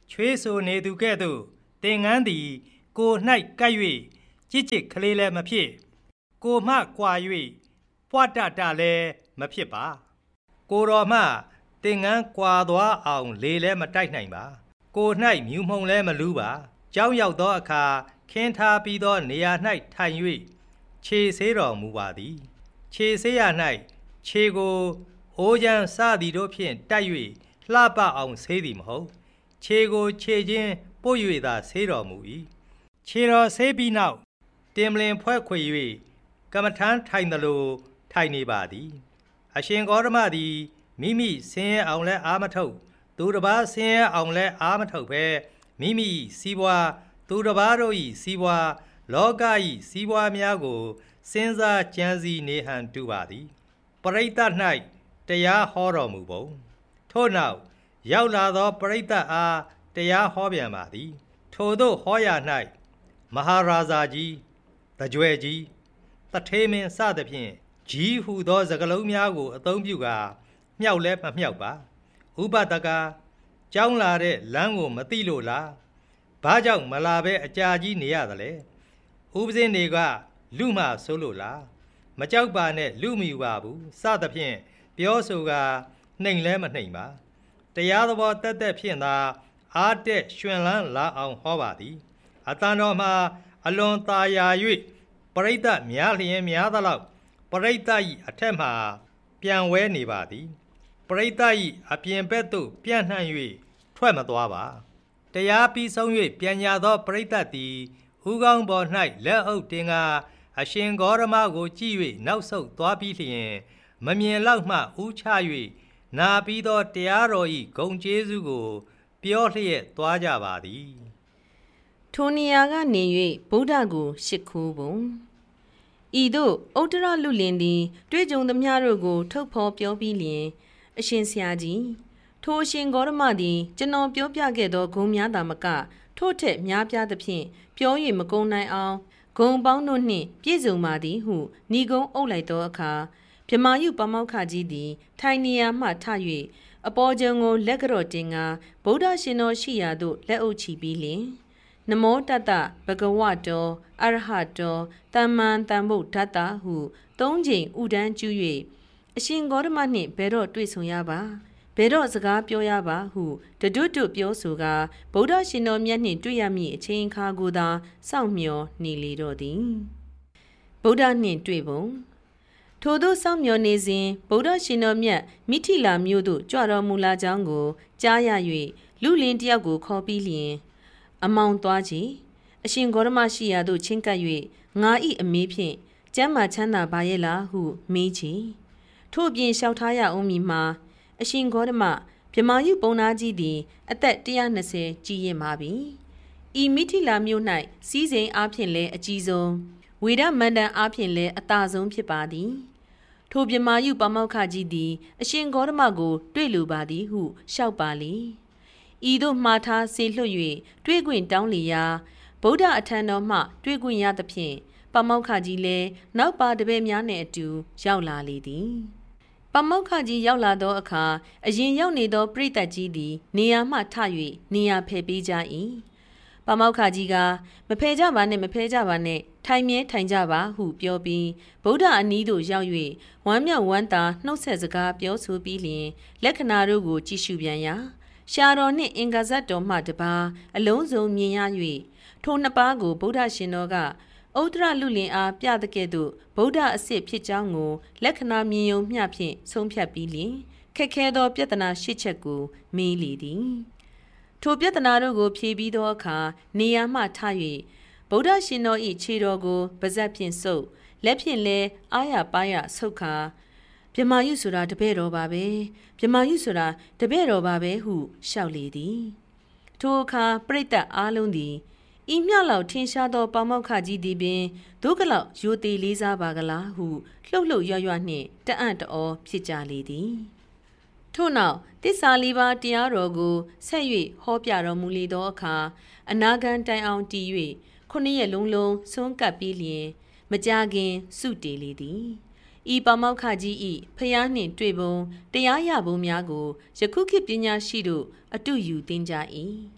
ချွေးဆိုနေသူကဲ့သို့သင်ငန်းသည်ကို၌ကပ်၍ကြစ်ကြစ်ကလေးလည်းမဖြစ်ကိုမှကွာ၍ပွားတတလည်းမဖြစ်ပါကိုတော်မှသင်ငန်းကွာသွားအောင်လေလည်းမတိုက်နိုင်ပါကို၌မြူမှုံလည်းမလူးပါကြောင်းရောက်သောအခါခင်းထားပြီးသောနေရာ၌ထိုင်၍ခြေဆေးတော်မူပါသည်ခြေဆေးရ၌ခြေကိုအိုးချမ်းစသည်တို့ဖြင့်တိုက်၍လှပအောင်ဆေးသည်မဟုတ်ခြေကိုခြေချင်းပို့၍သာဆေးတော်မူ၏ခြေတော်ဆေးပြီးနောက်တင်ပလင်ဖွဲ့ခွေ၍ကမ္မထမ်းထိုင်သလိုထိုင်နေပါသည်အရှင်ဂေါတမသည်မိမိဆင်းရဲအောင်လဲအားမထုတ်သူတစ်ပါးဆင်းရဲအောင်လဲအားမထုတ်ပဲမိမိစီးပွားသူတစ်ပါးတို့၏စီးပွားလောက၏စီးပွားများကိုစဉ်းစားကြံစည်နေဟန်တူပါသည်ပရိသတ်၌တရားဟောတော်မူပုံထို့နောက်ရောက်လာသောပရိသတ်အားတရားဟောပြန်ပါသည်ထိုသို့ဟောရာ၌မဟာရာဇာကြီးတကြွယ်ကြီးတထေးမင်းစသဖြင့်ကြီးဟုသောစကားလုံးများကိုအသုံးပြုကာမြောက်လဲမမြောက်ပါဥပဒကကြောင်းလာတဲ့လမ်းကိုမသိလို့လားဘာကြောင့်မလာပဲအကြာကြီးနေရသလဲဥပဇင်းတွေကလူမှဆိုလို့လားမကြောက်ပါနဲ့လူမယူပါဘူးစသဖြင့်ပြောဆိုကာနှိမ်လဲမနှိမ်ပါတရားသဘောတက်တက်ဖြင့်သာအားတက်ရှင်လန်းလာအောင်ဟောပါသည်အတန်တော်မှာအလွန်သာယာ၍ပရိသတ်များလျင်များသလောက်ပရိသတ်၏အထက်မှပြန်ဝဲနေပါသည်ပရိသတ်၏အပြင်ဘက်သို့ပြန့်နှံ့၍ထွက်မသွားပါတရားပြီးဆုံး၍ပြန်ညာသောပရိသတ်သည်ဥကောင်းပေါ်၌လက်အုပ်တင်ကားအရှင်ဂေါရမကိုကြည့်၍နောက်ဆုတ်သွားပြီးလျင်မမြင်လောက်မှဥချ၍နာပြီးသောတရားတော်၏ဂုဏ်ကျေးဇူးကိုပြောလျက်သွားကြပါသည်ထိုနေရာကနေ၍ဗုဒ္ဓကိုရှစ်ခိုးပုံဤသို့ဥတ္တရလူလင်သည်တွေ့ကြုံသမျှတို့ကိုထုတ်ဖော်ပြောပြီးလျင်အရှင်ဆရာကြီးထိုအရှင်ဂေါရမသည်ကျွန်တော်ပြောပြခဲ့သောဂုဏ်များသာမကထို့ထက်များပြားသဖြင့်ပြော၍မကုန်နိုင်အောင်ဂုံပေါင်းတို့နှင့်ပြည့်စုံပါသည်ဟုဏီကုံအုပ်လိုက်သောအခါဗြမာယုပမောက္ခကြီးသည်ထိုင်နေရာမှထ၍အပေါ်ကျုံကိုလက်ကြော့တင်ကာဗုဒ္ဓရှင်တော်ရှိရာသို့လက်အုပ်ချီပြီးလျင်နမောတတဘဂဝတောအရဟတောတမ္မံတမ္ဗုဒ္ဓတ္တဟုသုံးချိန်ဥဒန်းကျူး၍အရှင်ဂေါတမနှင့်ဘယ်တော့တွေ့ဆုံရပါဘယ်တော့စကားပြောရပါဟုတတွတ်တွတ်ပြောဆိုကာဗုဒ္ဓရှင်တော်မြတ်နှင့်တွေ့ရမည့်အချိန်အခါကိုသာစောင့်မျှော်နေလေတော့သည်ဗုဒ္ဓနှင့်တွေ့ပုံထိုသို့စောင့်မျှော်နေစဉ်ဗုဒ္ဓရှင်တော်မြတ်မိထီလာမြို့သို့ကြွတော်မူလာကြောင်းကိုကြားရ၍လူလင်တယောက်ကိုခေါ်ပြီးလျင်အမောင်သွားချေအရှင်ဂေါရမရှိရာသို့ချင်းကပ်၍ငါဤအမေးဖြင့်ကျမ်းမာချမ်းသာပါရဲ့လားဟုမေးချေထို့ပြင်လျှောက်ထားရအောင်မည်မှာအရှင်ဂေါတမဗြမာယုပုံနာကြီးသည်အသက်120ကြီးရင့်ပါပြီဤမိထီလာမြို့၌စီးစိမ်အားဖြင့်လည်းအကြီးဆုံးဝေဒမန္တန်အားဖြင့်လည်းအသာဆုံးဖြစ်ပါသည်ထိုဗြမာယုပမောက္ခကြီးသည်အရှင်ဂေါတမကိုတွေ့လိုပါသည်ဟုလျှောက်ပါလေဤသို့မှားထားစေလွှတ်၍တွေ့ခွင့်တောင်းလျာဗုဒ္ဓအထံတော်မှတွေ့ခွင့်ရသဖြင့်ပမောက္ခကြီးလည်းနောက်ပါတပည့်များနှင့်အတူရောက်လာလေသည်ပမောက္ခကြီးရောက်လာသောအခါအရင်ရောက်နေသောပရိသတ်ကြီးသည်နေရာမှထ၍နေရာဖယ်ပေးကြ၏ပမောက္ခကြီးကမဖယ်ကြပါနဲ့မဖယ်ကြပါနဲ့ထိုင်မြဲထိုင်ကြပါဟုပြောပြီးဗုဒ္ဓအနီးသို့ရောက်၍ဝမ်းမြောက်ဝမ်းသာနှုတ်ဆက်စကားပြောဆိုပြီးလျှင်လက္ခဏာတို့ကိုကြည့်ရှုပြန်ရာရှာတော်နှင့်အင်္ဂါဇတ်တော်မှတပါအလုံးစုံမြင်ရ၍ထိုနှစ်ပါးကိုဗုဒ္ဓရှင်တော်ကဥဒ္ဒရလူလင်အားပြတဲ့ကဲ့သို့ဗုဒ္ဓအစစ်ဖြစ်ကြောင်းကိုလက္ခဏာမြင်ယုံမျှဖြင့်ဆုံးဖြတ်ပြီးလျှင်ခက်ခဲသောပြဿနာ၈ချက်ကိုမေးလေသည်ထိုပြဿနာတို့ကိုဖြေပြီးသောအခါနေရာမှထ၍ဗုဒ္ဓရှင်တော်၏ခြေတော်ကိုပါးစပ်ဖြင့်ဆုပ်လက်ဖြင့်လည်းအားရပါးရဆုပ်ခါဗြမာယုဆိုတာတပည့်တော်ပါပဲဗြမာယုဆိုတာတပည့်တော်ပါပဲဟုလျှောက်လေသည်ထိုအခါပရိသတ်အားလုံးသည်ဤမြလောက်ထင်ရှားသောပမောက္ခကြီးသည်ပင်ဒုက္ခလောက်ရိုသေလေးစားပါကလားဟုလှုပ်လှုပ်ရွရွနှင့်တအံ့တော်ဖြစ်ကြလေသည်ထို့နောက်သစ္စာလေးပါးတရားတော်ကိုဆက်၍ဟောပြတော်မူလေသောအခါအနာဂံတိုင်အောင်တည်၍9 ရက်လုံးလုံးဆုံးကပ်ပြီးလျင်မကြခင်စုတည်လေသည်ဤပမောက္ခကြီး၏ဖျားနှင့်တွေ့ပုံတရားရပုံများကိုယခုခေတ်ပညာရှိတို့အတုယူသင်ကြ၏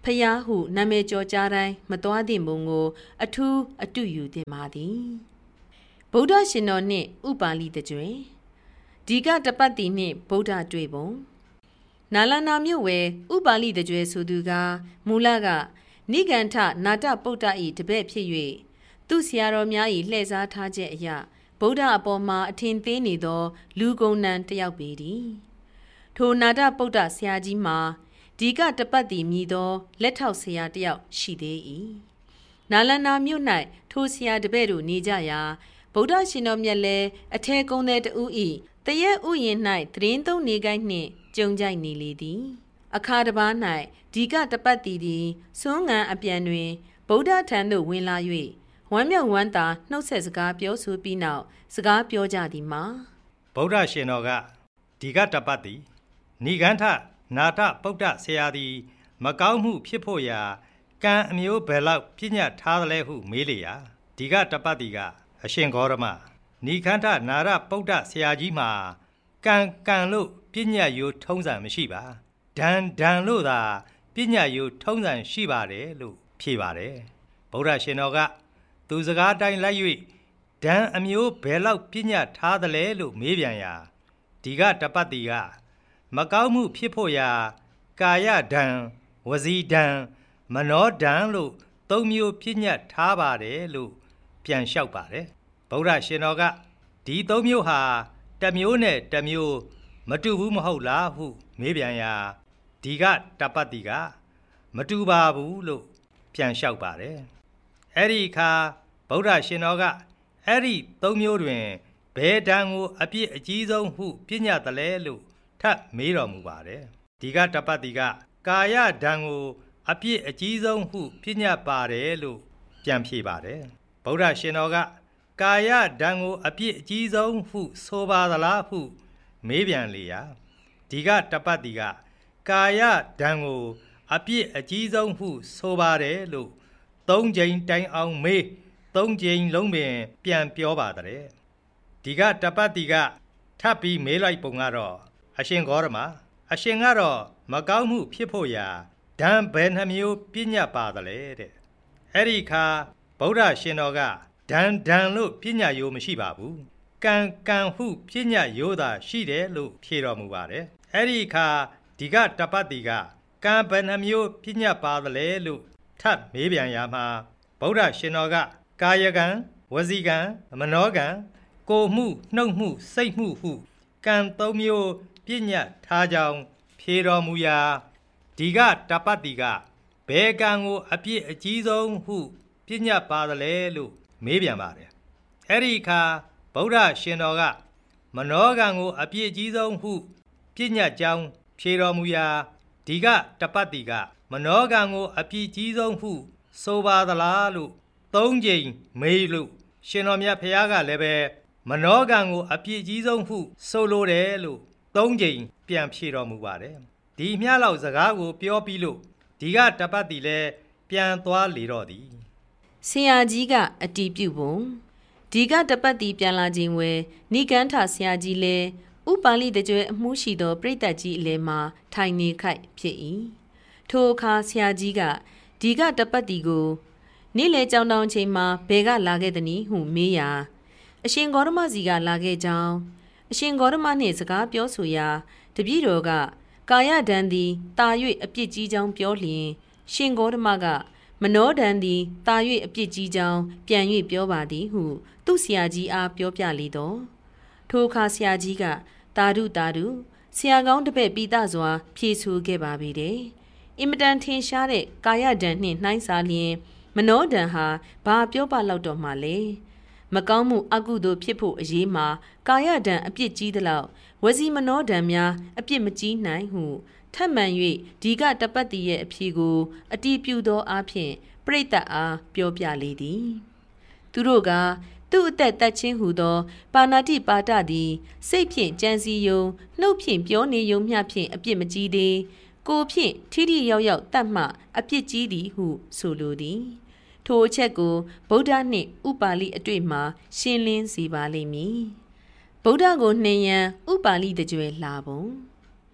ဖျားဟုနာမည်ကျော်ကြားတိုင်းမသွားသင့်ပုံကိုအထူးအတုယူသင့်ပါသည်ဗုဒ္ဓရှင်တော်နှင့်ဥပါလိတကြွယ်ဒီကတပတ်တိနှင့်ဗုဒ္ဓတွေ့ပုံနာလနာမြို့ဝယ်ဥပါလိတကြွယ်ဆိုသူကမူလကနိဂန္ဓနာတပုဒ္ဒ၏တပည့်ဖြစ်၍သူဆရာတော်များ၏လှည့်စားထားချက်အရဗုဒ္ဓအပေါ်မှာအထင်သေးနေသောလူကုန်နံတစ်ယောက်ပေသည်ထိုနာတပုဒ္ဒဆရာကြီးမှာဒီကတပတ်တိမြည်သောလက်ထောက်ဆရာတစ်ယောက်ရှိသေး၏နာလနာမြို့၌ထိုဆရာတပည့်တို့နေကြရာဗုဒ္ဓရှင်တော်မြတ်လည်းအထဲကုန်းတဲ့တူ၏တရက်ဥယျာဉ်၌သတင်းသုံးနေကိုင်းနှင့်ကြုံကြိုက်နေလေသည်အခါတစ်ပါး၌ဒီကတပတ်တိသည်စွန်းငံအပြန်တွင်ဗုဒ္ဓထံသို့ဝင်လာ၍ဝမ်းမြောက်ဝမ်းသာနှုတ်ဆက်စကားပြောဆိုပြီးနောက်စကားပြောကြသည်မှာဗုဒ္ဓရှင်တော်ကဒီကတပတ်တိနိဂန္ဓနာတပုဒ္ဒဆရာသည်မကောင်းမှုဖြစ်ဖို့ရာကံအမျိုးဘယ်လောက်ပြညတ်ထားသလဲဟုမေးလေရာဒီကတပတ်တိကအရှင်ဂေါရမနိဂန္ဓနာရပုဒ္ဒဆရာကြီးမှာကံလို့ပြညတ်ရိုးထုံးစံမရှိပါဒံလို့သာပြညတ်ရိုးထုံးစံရှိပါတယ်လို့ဖြေပါတယ်ဗုဒ္ဓရှင်တော်ကသူစကားတိုင်းလိုက်၍ဒံအမျိုးဘယ်လောက်ပြညတ်ထားသလဲလို့မေးပြန်ရာဒီကတပတ်တိကမကောင်းမှုဖြစ်ဖို့ရာကာယဒံဝစီဒံမနောဒံလို့သုံးမျိုးပြညတ်ထားပါတယ်လို့ပြန်လျှောက်ပါတယ်ဗုဒ္ဓရှင်တော်ကဒီသုံးမျိုးဟာတစ်မျိုးနဲ့တစ်မျိုးမတူဘူးမဟုတ်လားဟုမေးပြန်ရာဒီကတပတ်တိကမတူပါဘူးလို့ပြန်လျှောက်ပါတယ်အဲ့ဒီအခါဗုဒ္ဓရှင်တော်ကအဲ့ဒီသုံးမျိုးတွင်ဘယ်ဒံကိုအပြစ်အကြီးဆုံးဟုပြညတ်တယ်လဲလို့ထပ်မေးတော်မူပါတယ်ဒီကတပတ်တိကကာယဒံကိုအပြစ်အကြီးဆုံးဟုပြညတ်ပါတယ်လို့ပြန်ဖြေပါတယ်ဗုဒ္ဓရှင်တော်ကကာယဒံကိုအပြစ်အကြီးဆုံးဟုဆိုပါသလားဟုမေးပြန်လေရာဒီကတပတ်တိကကာယဒံကိုအပြစ်အကြီးဆုံးဟုဆိုပါတယ်လို့သုံးကြိမ်တိုင်အောင်မေးသုံးကြိမ်လုံးပင်ပြန်ပြောပါတဲ့ဒီကတပတ်တိကထပ်ပြီးမေးလိုက်ပုံကတော့အရှင်ဂေါရမအရှင်ကတော့မကောင်းမှုဖြစ်ဖို့ရာဒံဘယ်နှမျိုးပြညတ်ပါသလဲတဲ့အဲ့ဒီခါဗုဒ္ဓရှင်တော်ကဒံလို့ပြညတ်ရိုးမရှိပါဘူးကံဟုပြညတ်ရိုးသာရှိတယ်လို့ဖြေတော်မူပါတယ်အဲ့ဒီခါဒီကတပတ်တိကကံဘယ်နှမျိုးပြညတ်ပါသလဲလို့ထပ်မေးပြန်ရမှာဗုဒ္ဓရှင်တော်ကကာယကံဝစီကံမနောကံကိုမှုနှုတ်မှုစိတ်မှုဟုကံသုံးမျိုးပြညတ်ထားကြောင်းဖြေတော်မူရာဒီကတပတ်တိကဘယ်ကံကိုအပြစ်အကြီးဆုံးဟုပြညတ်ပါသလဲလို့မေးပြန်ပါတယ်အဲ့ဒီအခါဗုဒ္ဓရှင်တော်ကမနောကံကိုအပြစ်အကြီးဆုံးဟုပြညတ်ကြောင်းဖြေတော်မူရာဒီကတပတ်တိကမနောကံကိုအပြစ်ကြီးဆုံးဟုဆိုပါသလားလို့သုံးကြိမ်မေးလို့ရှင်တော်မြတ်ဖျားကလည်းပဲမနောကံကိုအပြစ်ကြီးဆုံးဟုဆိုလိုတယ်လို့သုံးကြိမ်ပြန်ဖြေတော်မူပါတယ်ဒီမျှလောက်စကားကိုပြောပြီးလို့ဒီကတပတ်တိလည်းပြန်သွားလေတော့သည်ဆရာကြီးကအတီးပြုတ်ပုံဒီကတပတ်တိပြန်လာခြင်းဝဲနိဂန္ဓဆရာကြီးလည်းဥပါလိတကြွယ်အမှုရှိသောပြိတ္တကြီးအလဲမှာထိုင်နေခိုက်ဖြစ်၏ထိုအခါဆရာကြီးကဒီကတပတ်တိကိုနေ့လေကြောင်တောင်ချိန်မှာဘယ်ကလာခဲ့သနည်းဟုမေးရာအရှင်ဂေါရမစီကလာခဲ့ကြောင်းအရှင်ဂေါရမနှင့်စကားပြောဆိုရာတပည့်တော်ကကာယဒံသည်တာ၍အပြစ်ကြီးကြောင်းပြောလျင်ရှင်ဂေါရမကမနောဒံသည်တာ၍အပြစ်ကြီးကြောင်းပြန်၍ပြောပါသည်ဟုသူ့ဆရာကြီးအားပြောပြလေတော့ထိုအခါဆရာကြီးကတာဓုဆရာကောင်းတပည့်ပိသစွာဖြေဆိုခဲ့ပါပြီတဲ့အင်မတန်ထင်ရှားတဲ့ကာယဒံနှင့်နှိုင်းစားလျင်မနောဒံဟာဘာပြောပါလောက်တော့မှလဲမကောင်းမှုအကုသိုလ်ဖြစ်ဖို့အရေးမှာကာယဒံအပြစ်ကြီးသလောက်ဝစီမနောဒံများအပြစ်မကြီးနိုင်ဟုထပ်မံ၍ဒီကတပတ်တိရဲ့အဖြေကိုအတီးပြုသောအားဖြင့်ပရိသတ်အားပြောပြလေသည်သူတို့ကသူ့အသက်တက်ချင်းဟူသောပါဏာတိပါဒသည်စိတ်ဖြင့်ကြံစည်ယုံနှုတ်ဖြင့်ပြောနေယုံမျှဖြင့်အပြစ်မကြီးသေးကိုဖြင့်ထိထိရောက်ရောက်တတ်မှအပြစ်ကြီးသည်ဟုဆိုလိုသည်ထိုအချက်ကိုဗုဒ္ဓနှင့်ဥပါလိအတွေ့မှာရှင်းလင်းစေပါလိမ့်မည်ဗုဒ္ဓကိုနှင်ရန်ဥပါလိတကြွယ်လာပုံ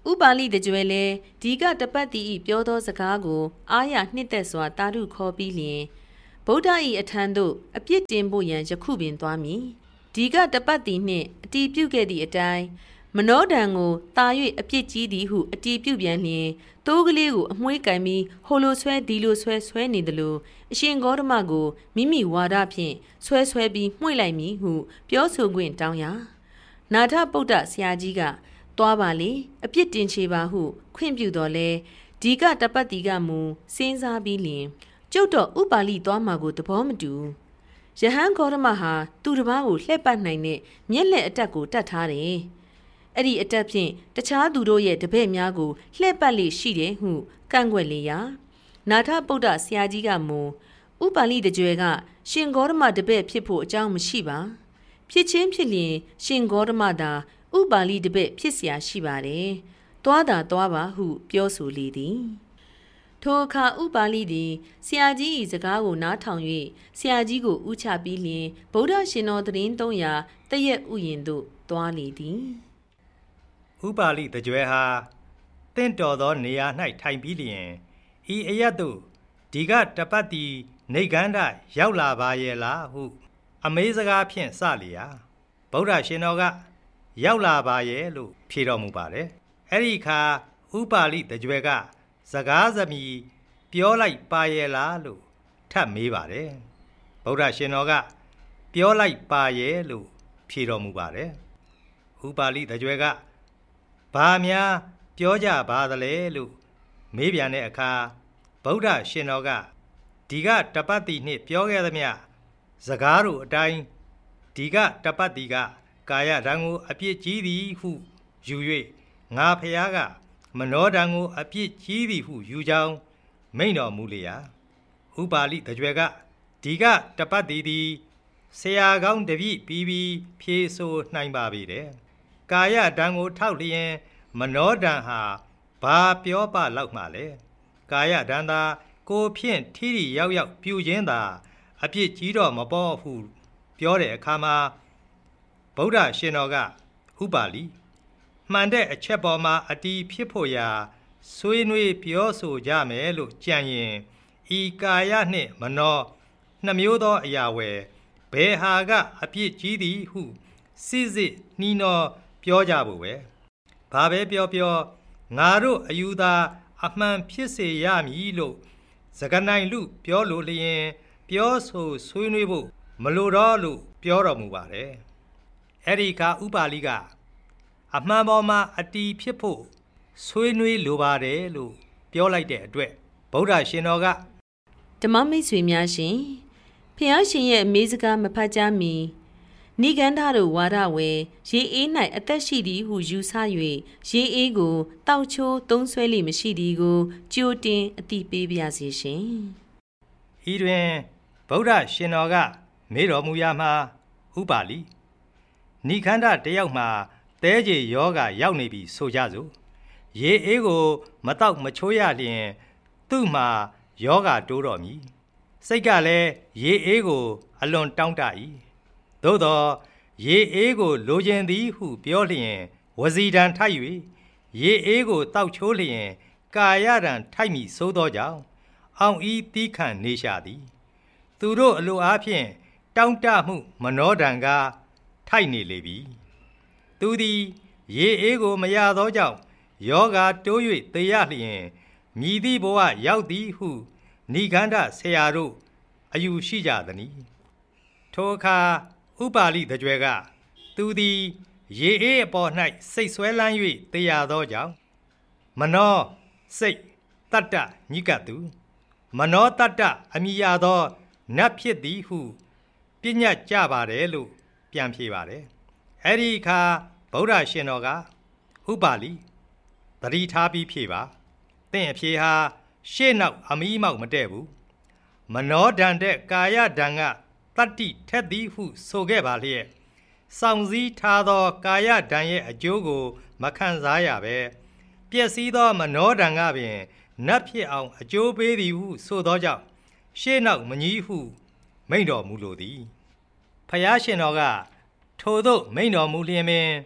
ဥပါလိတကြွယ်လဲဒီကတပတ်တီဤပြောသောစကားကိုအားရနှစ်သက်စွာတာရုခေါ်ပြီးလျင်ဗုဒ္ဓ၏အထံသို့အပြစ်တင်ဖို့ရန်ယခုပင်သွားမည်ဒီကတပတ်တီနှင့်အတီးပြုတ်ခဲ့သည့်အတိုင်းမနောဒံကိုတာ၍အပြစ်ကြီးသည်ဟုအတီးပြုတ်ပြန်လျင်တိုးကလေးကိုအမွှေးကင်ပြီးဟိုလိုဆွဲဒီလိုဆွဲနေသလိုအရှင်ဂေါတမကိုမိမိဝါဒဖြင့်ဆွဲပြီးမှွေလိုက်မည်ဟုပြောဆိုခွင့်တောင်းရာနာထပုဒ္ဒဆရာကြီးကသွားပါလေအပြစ်တင်ချေပါဟုခွင့်ပြုတော်လဲဒီကတပတ်တီကမူစဉ်းစားပြီးလျင်ကျုပ်တော့ဥပါလိသွားမှာကိုသဘောမတူယဟန်ဂေါတမဟာသူတစ်ပါးကိုလှည့်ပတ်နိုင်တဲ့မျက်လက်အတက်ကိုတတ်ထားတယ်အဲ့ဒီအတက်ဖြင့်တခြားသူတို့ရဲ့တပည့်များကိုလှည့်ပတ်လေရှိတယ်ဟုကန့်ကွက်လေရာနာထပုဒ္ဒဆရာကြီးကမူဥပါလိတကြွယ်ကရှင်ဂေါတမတပည့်ဖြစ်ဖို့အကြောင်းမရှိပါဖြစ်ချင်းဖြစ်လျင်ရှင်ဂေါတမသာဥပါလိတပည့်ဖြစ်เสียရှိပါတယ်သွားပါဟုပြောဆိုလေသည်ထိုအခါဥပါလိသည်ဆရာကြီး၏စကားကိုနားထောင်၍ဆရာကြီးကိုဥချပြီးလျင်ဗုဒ္ဓရှင်တော်သတင်း300တရက်ဥယျာဉ်သို့သွားလေသည်ဥပါလိတကြွယ်ဟာတင့်တော်သောနေရာ၌ထိုင်ပြီးလျင်ဤအရက်သို့ဒီကတပတ်တီနေကန္ဓရောက်လာပါရဲ့လားဟုအမေးစကားဖြင့်စလျာဗုဒ္ဓရှင်တော်ကရောက်လာပါရဲ့လို့ဖြေတော်မူပါတယ်အဲ့ဒီအခါဥပါလိတကြွယ်ကစကားသမီးပြောလိုက်ပါရဲ့လားလို့ထပ်မေးပါတယ်ဗုဒ္ဓရှင်တော်ကပြောလိုက်ပါရဲ့လို့ဖြေတော်မူပါတယ်ဥပါလိတကြွယ်ကဘာများပြောကြပါသလဲလို့မေးပြန်တဲ့အခါဗုဒ္ဓရှင်တော်ကဒီကတပတ်တီနှင့်ပြောခဲ့သမျှစကားတို့အတိုင်းဒီကတပတ်တီကကာယဓာတ်ကိုအပြစ်ကြီးသည်ဟုယူ၍ငါဖျားကမနောဓာတ်ကိုအပြစ်ကြီးသည်ဟုယူကြောင်းမိန့်တော်မူလျာဥပါလိတကြွယ်ကဒီကတပတ်တီသည်ဆရာကောင်းတပည့်ပြီးဖြေဆိုနိုင်ပါပြီတဲ့ကာယဓာတ်ကိုထောက်လျင်မနောဓာတ်ဟာဘာပြောပလောက်မှလဲကာယဓာတ်သာကိုဖြင့်ထိထိရောက်ပြုခြင်းသာအပြစ်ကြီးတော့မပေါ်ဟုပြောတဲ့အခါမှာဗုဒ္ဓရှင်တော်ကဥပါလိမှန်တဲ့အချက်ပေါ်မှာအတီးဖြစ်ဖို့ရာဆွေးနွေးပြောဆိုကြမယ်လို့ကြံရင်ဤကာယနှင့်မနောနှမျိုးသောအရာဝယ်ဘယ်ဟာကအပြစ်ကြီးသည်ဟုစစ်နှီးနှောပြောကြဖို့ပဲဘာပဲပြောငါတို့အယူသာအမှန်ဖြစ်စေရမည်လို့စကားနိုင်လူပြောလို့လျင်ပြောဆိုဆွေးနွေးဖို့မလိုတော့လို့ပြောတော်မူပါတယ်အဲ့ဒီခါဥပါလိကအမှန်ပေါ်မှာအတီးဖြစ်ဖို့ဆွေးနွေးလိုပါတယ်လို့ပြောလိုက်တဲ့အတွက်ဗုဒ္ဓရှင်တော်ကဓမ္မမိတ်ဆွေများရှင်ဖျားရှင်ရဲ့အမေးစကားမဖတ်ကြမီနိဂန္ဓတို့ဝါဒဝယ်ရေအေး၌အသက်ရှိသည်ဟုယူဆ၍ရေအေးကိုတောက်ချိုးသုံးဆွဲလိမရှိသည်ကိုကြိုတင်အသိပေးပါစေရှင်ဤတွင်ဗုဒ္ဓရှင်တော်ကမေးတော်မူရာမှာဥပါလိနိဂန္ဓတယောက်မှာတဲကြေယောဂရောက်နေပြီဆိုကြစို့ရေအေးကိုမတောက်မချိုးရလျင်သူ့မှာယောဂတိုးတော်မည်စိတ်ကလည်းရေအေးကိုအလွန်တောင့်တ၏သို့သောရေအေးကိုလိုချင်သည်ဟုပြောလျင်ဝစီဒံထိုက်၍ရေအေးကိုတောက်ချိုးလျင်ကာယဒံထိုက်မည်ဆိုသောကြောင့်အောင်ဤတီးခံနေရှာသည်သူတို့အလိုအားဖြင့်တောင့်တမှုမနောဒံကထိုက်နေလေပြီသူသည်ရေအေးကိုမရသောကြောင့်ယောဂတိုး၍သေရလျင်မြည်သည့်ဘဝရောက်သည်ဟုနိဂန္ဓဆရာတို့အယူရှိကြသည်။ထိုအခါဥပါလိတကြွယ်ကသူသည်ရေအေးအပေါ်၌စိတ်ဆွဲလန်း၍သေရသောကြောင့်မနောစိတ်တတ္တညိကတုမနောတတ္တအမိရသောနတ်ဖြစ်သည်ဟုပညာကြပါတယ်လို့ပြန်ဖြေပါတယ်။အဲ့ဒီအခါဗုဒ္ဓရှင်တော်ကဥပါလိသတိထားပြီးဖြေပါ။သင်အဖြေဟာရှေ့နောက်အမီးမောက်မတည့်ဘူး။မနောဒံတဲ့ကာယဒံကတတ္တိထက်သည်ဟုဆိုခဲ့ပါလျက်စောင့်စည်းထားသောကာယဒံရဲ့အကျိုးကိုမခံစားရပဲပျက်စီးသောမနောဒံကပင်နတ်ဖြစ်အောင်အကျိုးပေးသည်ဟုဆိုသောကြောင့်ရှေ့နောက်မညီဟုမိန့်တော်မူလိုသည်ဖယားရှင်တော်ကထိုသို့မိန့်တော်မူလျင်ပင်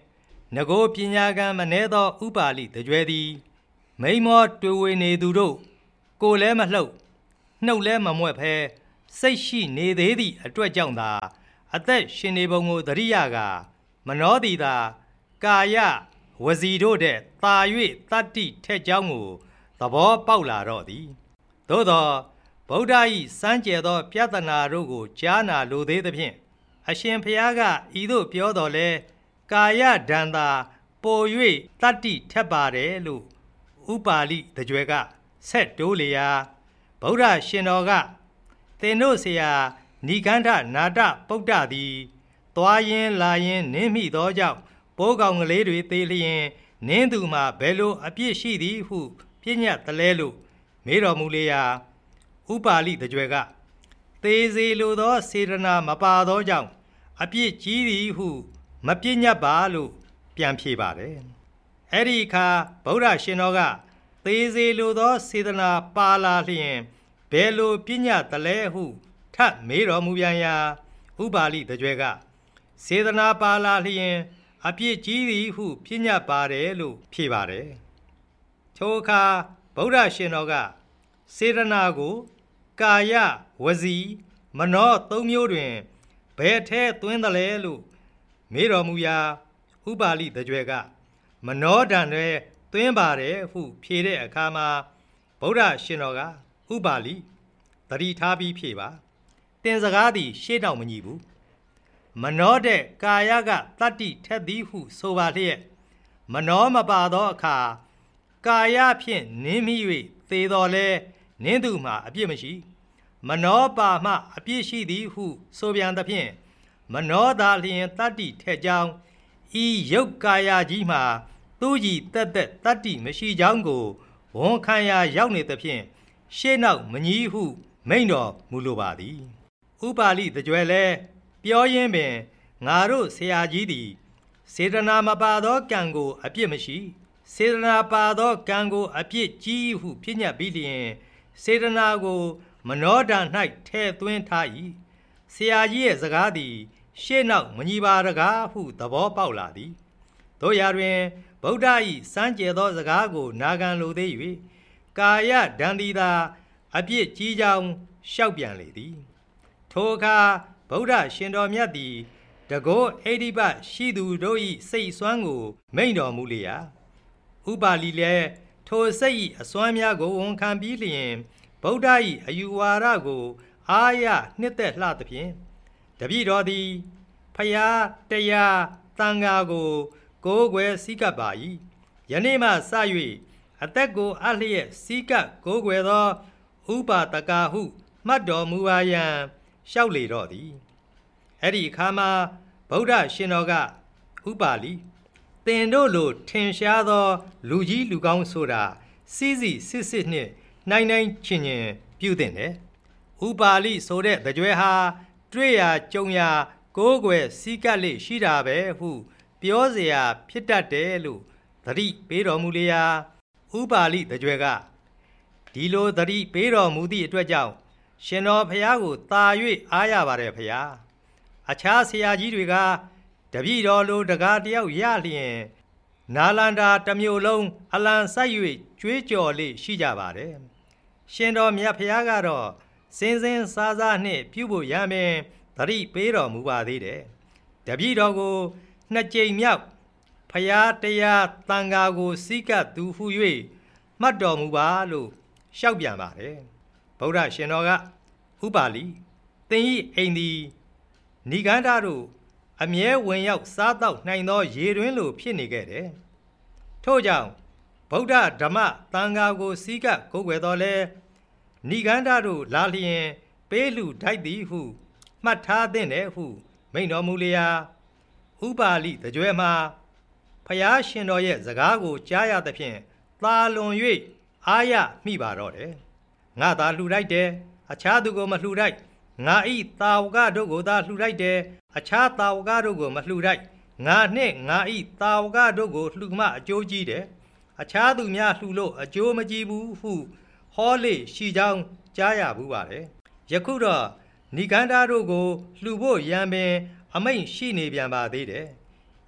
ငကိုပညာကံမနှဲသောဥပါလိတကြွယ်သည်မိန်မောတွေ့ဝေနေသူတို့ကိုယ်လည်းမလှုပ်နှုတ်လည်းမမွက်ဖဲစိတ်ရှိနေသေးသည့်အတွက်ကြောင့်သာအသက်ရှင်နေပုံကိုသတိရကမနောတိသာကာယဝစီတို့တဲ့သာ၍တတ္တိထက်ကြောင်းကိုသဘောပေါက်လာတော့သည်သို့သောဗုဒ္ဓ၏စမ်းကြယ်သောပြဿနာတို့ကိုကြားနာလိုသေးသဖြင့်အရှင်ဘုရားကဤသို့ပြောတော်လဲကာယဒံသာပို၍တတ္တိထက်ပါတယ်လို့ဥပါလိတကြွယ်ကဆက်တိုးလေရာဗုဒ္ဓရှင်တော်ကသင်တို့ဆရာနိဂန္ဓနာတပုဒ္ဒသည်သွားရင်လာရင်နင်းမိသောကြောင့်ပိုးကောင်ကလေးတွေသေးလျင်နင်းသူမှာဘယ်လိုအပြစ်ရှိသည်ဟုပြညတ်တလဲလို့မေးတော်မူလေရာဥပါလိတကြွယ်ကသေစေလိုသောစေတနာမပါသောကြောင့်အပြစ်ကြီးသည်ဟုမပြညတ်ပါလို့ပြန်ဖြေပါတယ်အဲ့ဒီအခါဗုဒ္ဓရှင်တော်ကသေစေလိုသောစေတနာပါလာလျင်ဘယ်လိုပြညတ်တလဲဟုထပ်မေးတော်မူပြန်ရာဥပါလိတကြွယ်ကစေတနာပါလာလျင်အပြစ်ကြီးသည်ဟုပြညတ်ပါတယ်လို့ဖြေပါတယ်ထိုအခါဗုဒ္ဓရှင်တော်ကစေတနာကိုကာယဝစီမနောသုံးမျိုးတွင်ဘယ်ထဲသွင်းသလဲလို့မေးတော်မူရာဥပါလိတကြွယ်ကမနောဒံတွင်သွင်းပါတယ်ဟုဖြေတဲ့အခါမှာဗုဒ္ဓရှင်တော်ကဥပါလိသတိထားပြီးဖြေပါတင်စကားသည်ရှေ့နောက်မညီဘူးမနောတဲ့ကာယကတတ္တိထက်သည်ဟုဆိုပါလျက်မနောမပါသောအခါကာယဖြင့်နင်းမိ၍သေတော်လဲနင်းသူမှာအပြစ်မရှိမနောပါမှအပြစ်ရှိသည်ဟုဆိုပြန်သဖြင့်မနောသာလျင်တတ္တိထက်ကြောင်းဤယုတ်ကာယကြီးမှာသူကြီးတက်တတ္တိမရှိကြောင်းကိုဝန်ခံရာရောက်နေသဖြင့်ရှေ့နောက်မညီဟုမိန့်တော်မူလိုပါသည်ဥပါလိတကြွယ်လဲပြောရင်းပင်ငါတို့ဆရာကြီးသည်စေတနာမပါသောကံကိုအပြစ်မရှိစေတနာပါသောကံကိုအပြစ်ကြီးဟုပြညတ်ပြီးလျင်စေတနာကိုမနောဒံ၌ထဲသွင်းထား၏ဆရာကြီးရဲ့စကားသည်ရှေ့နောက်မညီပါတကားဟုသဘောပေါက်လာသည်တို့ရာတွင်ဗုဒ္ဓ၏စမ်းကြယ်သောစကားကိုနာခံလိုသေး၍ကာယဒံတိသာအပြစ်ကြီးကြောင်းလျှောက်ပြန်လေသည်ထိုအခါဗုဒ္ဓရှင်တော်မြတ်သည်တကောအိဋိပတ်ရှိသူတို့၏စိတ်စွမ်းကိုမိန့်တော်မူလေရာဥပါလိလည်းထိုစိတ်၏အစွမ်းများကိုဝန်ခံပြီးလျင်ဗုဒ္ဓ၏အယူဝါဒကိုအာရနှစ်သက်လှသဖြင့်တပည့်တော်သည်ဖယားတရားတန်ဃာကိုကိုးကွယ်စည်းကပ်ပါ၏ယနေ့မှစ၍အသက်ကိုအလျက်စည်းကပ်ကိုးကွယ်သောဥပါတကာဟုမှတ်တော်မူပါရန်လျှောက်လေတော့သည်အဲ့ဒီအခါမှာဗုဒ္ဓရှင်တော်ကဥပါလိသင်တို့လိုထင်ရှားသောလူကြီးလူကောင်းဆိုတာစီးစီစစ်စစ်နှင့်နိုင်နိုင်ချင်းချင်းပြုသင့်တယ်ဥပါလိဆိုတဲ့တကြွယ်ဟာတွေ့ရာကြုံရာကိုးကွယ်စည်းကပ်လေရှိတာပဲဟုပြောเสียဖြစ်တတ်တယ်လို့သတိပေးတော်မူလေရာဥပါလိတကြွယ်ကဒီလိုသတိပေးတော်မူသည့်အတွက်ကြောင့်ရှင်တော်ဖျားကိုတာ၍အားရပါတယ်ဖျားအခြားဆရာကြီးတွေကတပည့်တော်လိုတကားတယောက်ရလျင်နာလန္ဒာတစ်မျိုးလုံးအလံဆိုင်၍ကြွေးကြော်လေရှိကြပါတယ်ရှင်တော်မြတ်ဖျားကတော့စင်စင်စားစားနှင့်ပြုဖို့ရမယ်သတိပေးတော်မူပါသေးတယ်တပည့်တော်ကိုနှစ်ကြိမ်မြောက်ဖျားတရားတန်ဃာကိုစည်းကပ်သူဟု၍မှတ်တော်မူပါလို့လျှောက်ပြန်ပါတယ်ဗုဒ္ဓရှင်တော်ကဥပါလိသင်၏အိမ်သည်နိဂန္ဓတို့အမြဲဝင်ရောက်စားတော့နိုင်သောရေတွင်းလိုဖြစ်နေခဲ့တယ်ထို့ကြောင့်ဗုဒ္ဓဓမ္မတန်ဃာကိုစည်းကပ်ကိုးကွယ်တော်လဲနိဂန္ဓတို့လာလျင်ပေးလူထိုက်သည်ဟုမှတ်ထားသင့်တယ်ဟုမိန့်တော်မူလျာဥပါလိတကြွယ်မှာဖျားရှင်တော်ရဲ့စကားကိုကြားရသဖြင့်သာလွန်၍အားရမိပါတော့တယ်ငါသာလှူလိုက်တယ်အခြားသူကိုမလှူလိုက်ငါဤတာဝကတို့ကိုသာလှူလိုက်တယ်အခြားတာဝကတို့ကိုမလှူလိုက်ငါနှင့်ငါဤတာဝကတို့ကိုလှူမှအကျိုးကြီးတယ်အခြားသူများလှူလို့အကျိုးမကြီးဘူးဟုဟောလေရှိကြောင်းကြားရဘူးပါတယ်ယခုတော့နိဂန္ဓတို့ကိုလှူဖို့ရန်ပင်အမိန့်ရှိနေပြန်ပါသေးတယ်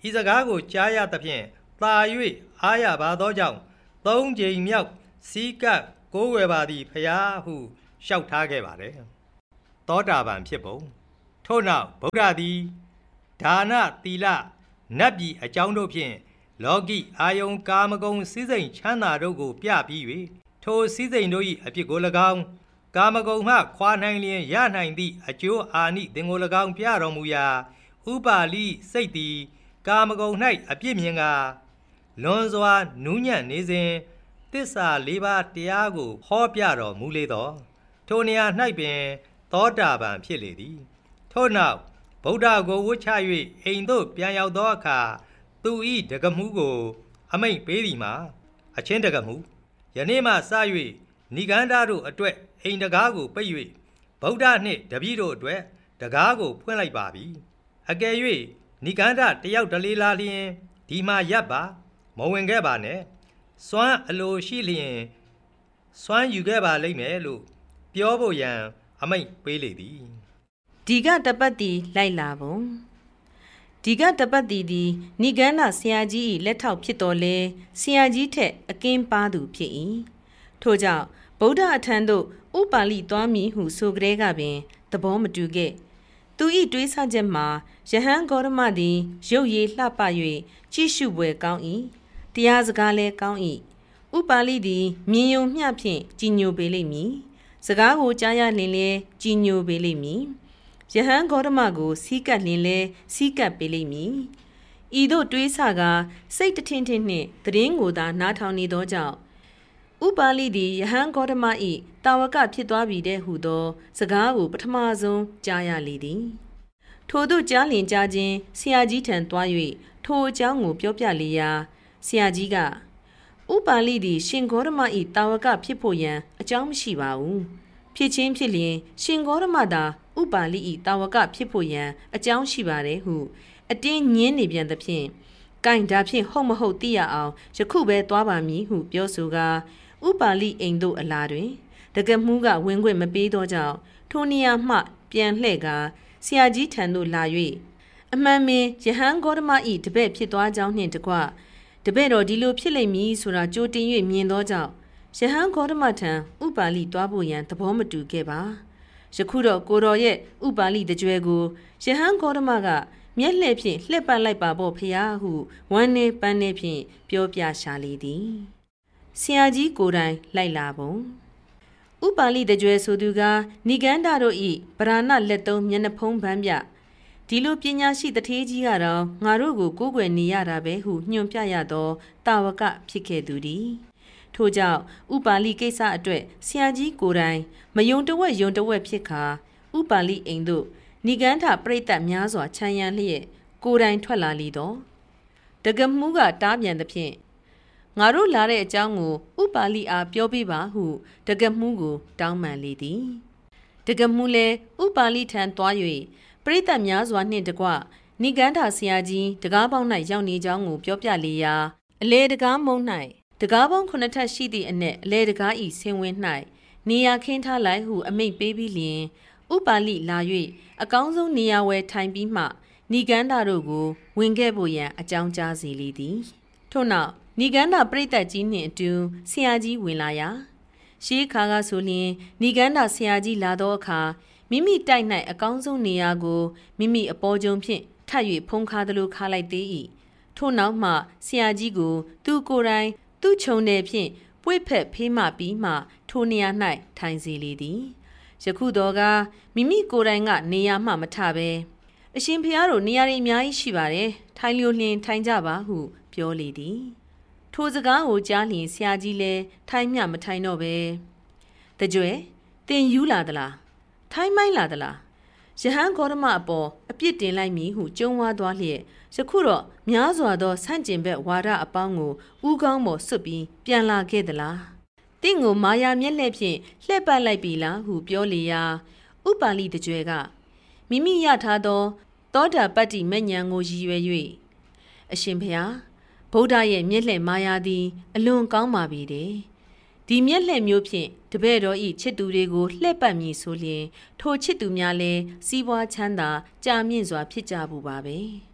ဤစကားကိုကြားရသဖြင့်သာ၍အားရပါသောကြောင့်သုံးကြိမ်မြောက်စီးကပ်ကိုးဝယ်ပါသည်ဖျားဟုလျှောက်ထားခဲ့ပါတယ်သောတာပန်ဖြစ်ပုံထို့နောက်ဗုဒ္ဓသည်ဒါနသီလနတ်ပြည်အကြောင်းတို့ဖြင့်လောကီအာယုံကာမဂုဏ်စည်းစိမ်ချမ်းသာတို့ကိုပြပြီး၍ထိုစည်းစိမ်တို့၏အဖြစ်ကို၎င်းကာမဂုဏ်မှခွာနိုင်လျင်ရနိုင်သည့်အကျိုးအာနိသင်ကို၎င်းပြတော်မူရာဥပါလိစိတ်သည်ကာမဂုဏ်၌အပြစ်မြင်ကာလွန်စွာနူးညံ့နေစဉ်သစ္စာ၄ပါးတရားကိုဟောပြတော်မူလေသောထိုနေရာ၌ပင်သောတာပန်ဖြစ်လေသည်ထို့နောက်ဗုဒ္ဓကိုဝတ်ချ၍အိမ်သို့ပြန်ရောက်သောအခါသူ၏တက္ကမှုကိုအမိန့်ပေးသည်မှာအချင်းတက္ကမှုယနေ့မှစ၍နိဂန္ဓတို့အတွက်အိမ်တကားကိုပိတ်၍ဗုဒ္ဓနှင့်တပည့်တို့အတွက်တကားကိုဖွင့်လိုက်ပါပြီအကယ်၍နိဂန္ဓတယောက်တလေလာလျင်ဒီမှာရပ်ပါမဝင်ခဲ့ပါနဲ့စွမ်းအလိုရှိလျင်စွမ်းယူခဲ့ပါလိမ့်မယ်လို့ပြောဖို့ရန်အမိန့်ပေးလေသည်ဒီကတပတ်တီလိုက်လာပုံဒီကတပတ်တီသည်နိဂန္ဓဆရာကြီး၏လက်ထောက်ဖြစ်တော်လဲဆရာကြီးထက်အကင်းပါသူဖြစ်၏ထို့ကြောင့်ဗုဒ္ဓအထံသို့ဥပါလိသွားမည်ဟုဆိုကြဲကပင်သဘောမတူခဲ့သူ၏တွေးဆချက်မှာယဟန်ဂေါရမသည်ရုပ်ရည်လှပ၍ကြည့်ရှုပွဲကောင်း၏တရားစကားလည်းကောင်း၏ဥပါလိသည်မြင်ယုံမျှဖြင့်ကြည်ညိုပေလိမ့်မည်စကားကိုကြားရလျင်လည်းကြည်ညိုပေလိမ့်မည်ယဟန်ဂေါရမကိုစီးကပ်လျင်လည်းစီးကပ်ပေလိမ့်မည်ဤသို့တွေးဆကစိတ်တထင်းထင်းနှင့်သတင်းကိုသာနားထောင်နေသောကြောင့်ဥပါလိသည်ယဟန်ဂေါတမ၏တာဝကဖြစ်သွားပြီတဲ့ဟုသောစကားကိုပထမဆုံးကြားရလေသည်ထိုသို့ကြားလျင်ကြားခြင်းဆရာကြီးထံသွား၍ထိုအကြောင်းကိုပြောပြလေရာဆရာကြီးကဥပါလိသည်ရှင်ဂေါတမ၏တာဝကဖြစ်ဖို့ရန်အကြောင်းမရှိပါဘူးဖြစ်ချင်းဖြစ်လျင်ရှင်ဂေါတမသာဥပါလိ၏တာဝကဖြစ်ဖို့ရန်အကြောင်းရှိပါတယ်ဟုအတင်းညင်းနေပြန်သဖြင့်ကင်ဒါဖြင့်ဟုတ်မဟုတ်သိရအောင်ယခုပဲသွားပါမည်ဟုပြောဆိုကာဥပါလိအိမ်သို့အလာတွင်တက္ကမှုကဝင်ခွင့်မပေးသောကြောင့်ထိုနေရာမှပြန်လှည့်ကာဆရာကြီးထံသို့လာ၍အမှန်ပင်ယဟန်ဂေါတမ၏တပည့်ဖြစ်သွားကြောင်းနှင့်တကွတပည့်တော်ဒီလိုဖြစ်လိမ့်မည်ဆိုတာကြိုတင်၍မြင်သောကြောင့်ယဟန်ဂေါတမထံဥပါလိသွားဖို့ရန်သဘောမတူခဲ့ပါယခုတော့ကိုတော်ရဲ့ဥပါလိတကြွယ်ကိုယဟန်ဂေါတမကမျက်လှည့်ဖြင့်လှည့်ပတ်လိုက်ပါဖို့ဖရာဟုဝမ်းနေပန်းနေဖြင့်ပြောပြရှာလေသည်ဆရာကြီးကိုယ်တိုင်လိုက်လာပုံဥပါလိတကြွယ်ဆိုသူကနိဂန္ဓတို့၏ဗราဏလက်သုံးမျက်နှာဖုံးပန်းပြဒီလိုပညာရှိတထေးကြီးကတော့ငါတို့ကိုကိုးကွယ်နေရတာပဲဟုညွှန်ပြရသောတာဝကဖြစ်ခဲ့သူသည်ထို့ကြောင့်ဥပါလိကိစ္စအတွက်ဆရာကြီးကိုယ်တိုင်မယုံတဝက်ယုံတဝက်ဖြစ်ခါဥပါလိအိမ်သို့နိဂန္ဓပရိသတ်များစွာခြံရံလျက်ကိုယ်တိုင်ထွက်လာလေတော့တက္ကမှုကတားပြန်သဖြင့်ငါတို့လာတဲ့အကြောင်းကိုဥပါလိအားပြောပြပါဟုတက္ကမှုကိုတောင်းပန်လေသည်တက္ကမှုလည်းဥပါလိထံသွား၍ပရိသတ်များစွာနှင့်တကွနိဂန္ဓဆရာကြီးတကားပေါင်း၌ရောက်နေကြောင်းကိုပြောပြလေရာအလေတကားမုံ၌တကားပေါင်း9ထပ်ရှိသည့်အနက်အလေတကားဤဆင်းဝင်း၌နေရာခင်းထားလိုက်ဟုအမိန့်ပေးပြီးလျင်ဥပါလိလာ၍အကောင်းဆုံးနေရာဝယ်ထိုင်ပြီးမှနိဂန္ဓတို့ကိုဝင်ခဲ့ဖို့ရန်အကြောင်းကြားစီလေသည်ထို့နောက်နိဂန္ဓပရိသတ်ကြီးနှင့်အတူဆရာကြီးဝင်လာရာရှေးခါကဆိုလျင်နိဂန္ဓဆရာကြီးလာသောအခါမိမိတိုက်၌အကောင်းဆုံးနေရာကိုမိမိအပေါ်ကျုံဖြင့်ထပ်၍ဖုံးခါသလိုခါလိုက်သေး၏ထို့နောက်မှဆရာကြီးကိုသူကိုယ်တိုင်သူ့ခြုံနယ်ဖြင့်ပွေ့ဖက်ဖေးမှပြီးမှထိုနေရာ၌ထိုင်စီလေသည်ယခုတော့ကမိမိကိုယ်တိုင်ကနေရာမှမထပဲအရှင်ဖျားတို့နေရာတွေအများကြီးရှိပါတယ်ထိုင်လျိုလျင်ထိုင်ကြပါဟုပြောလေသည်ထိုစကားကိုကြားလျင်ဆရာကြီးလည်းထိုင်မျှမထိုင်တော့ပဲတကြွယ်တင်ယူလာသလားထိုင်မိုင်းလာသလားယဟန်ဂေါတမအပေါ်အပြစ်တင်လိုက်မည်ဟုကြုံဝါသွားလျက်ယခုတော့များစွာသောဆန့်ကျင်ဘက်ဝါဒအပေါင်းကိုဥကောင်းပေါ်ဆွတ်ပြီးပြန်လာခဲ့သလားတင့်ကိုမာယာမျက်လှည့်ဖြင့်လှည့်ပတ်လိုက်ပြီလားဟုပြောလေရာဥပါလိတကြွယ်ကမိမိရထားသောသောတာပတ္တိမဉ္ဇဉ်ကိုရည်ရွယ်၍အရှင်ဘုရားဗုဒ္ဓရဲ့မျက်လှည့်မာယာသည်အလွန်ကောင်းပါပြီတဲ့ဒီမျက်လှည့်မျိုးဖြင့်တပည့်တော်ဤချစ်သူတွေကိုလှည့်ပတ်မည်ဆိုလျင်ထိုချစ်သူများလည်းစီးပွားချမ်းသာကြာမြင့်စွာဖြစ်ကြဘူးပါပဲ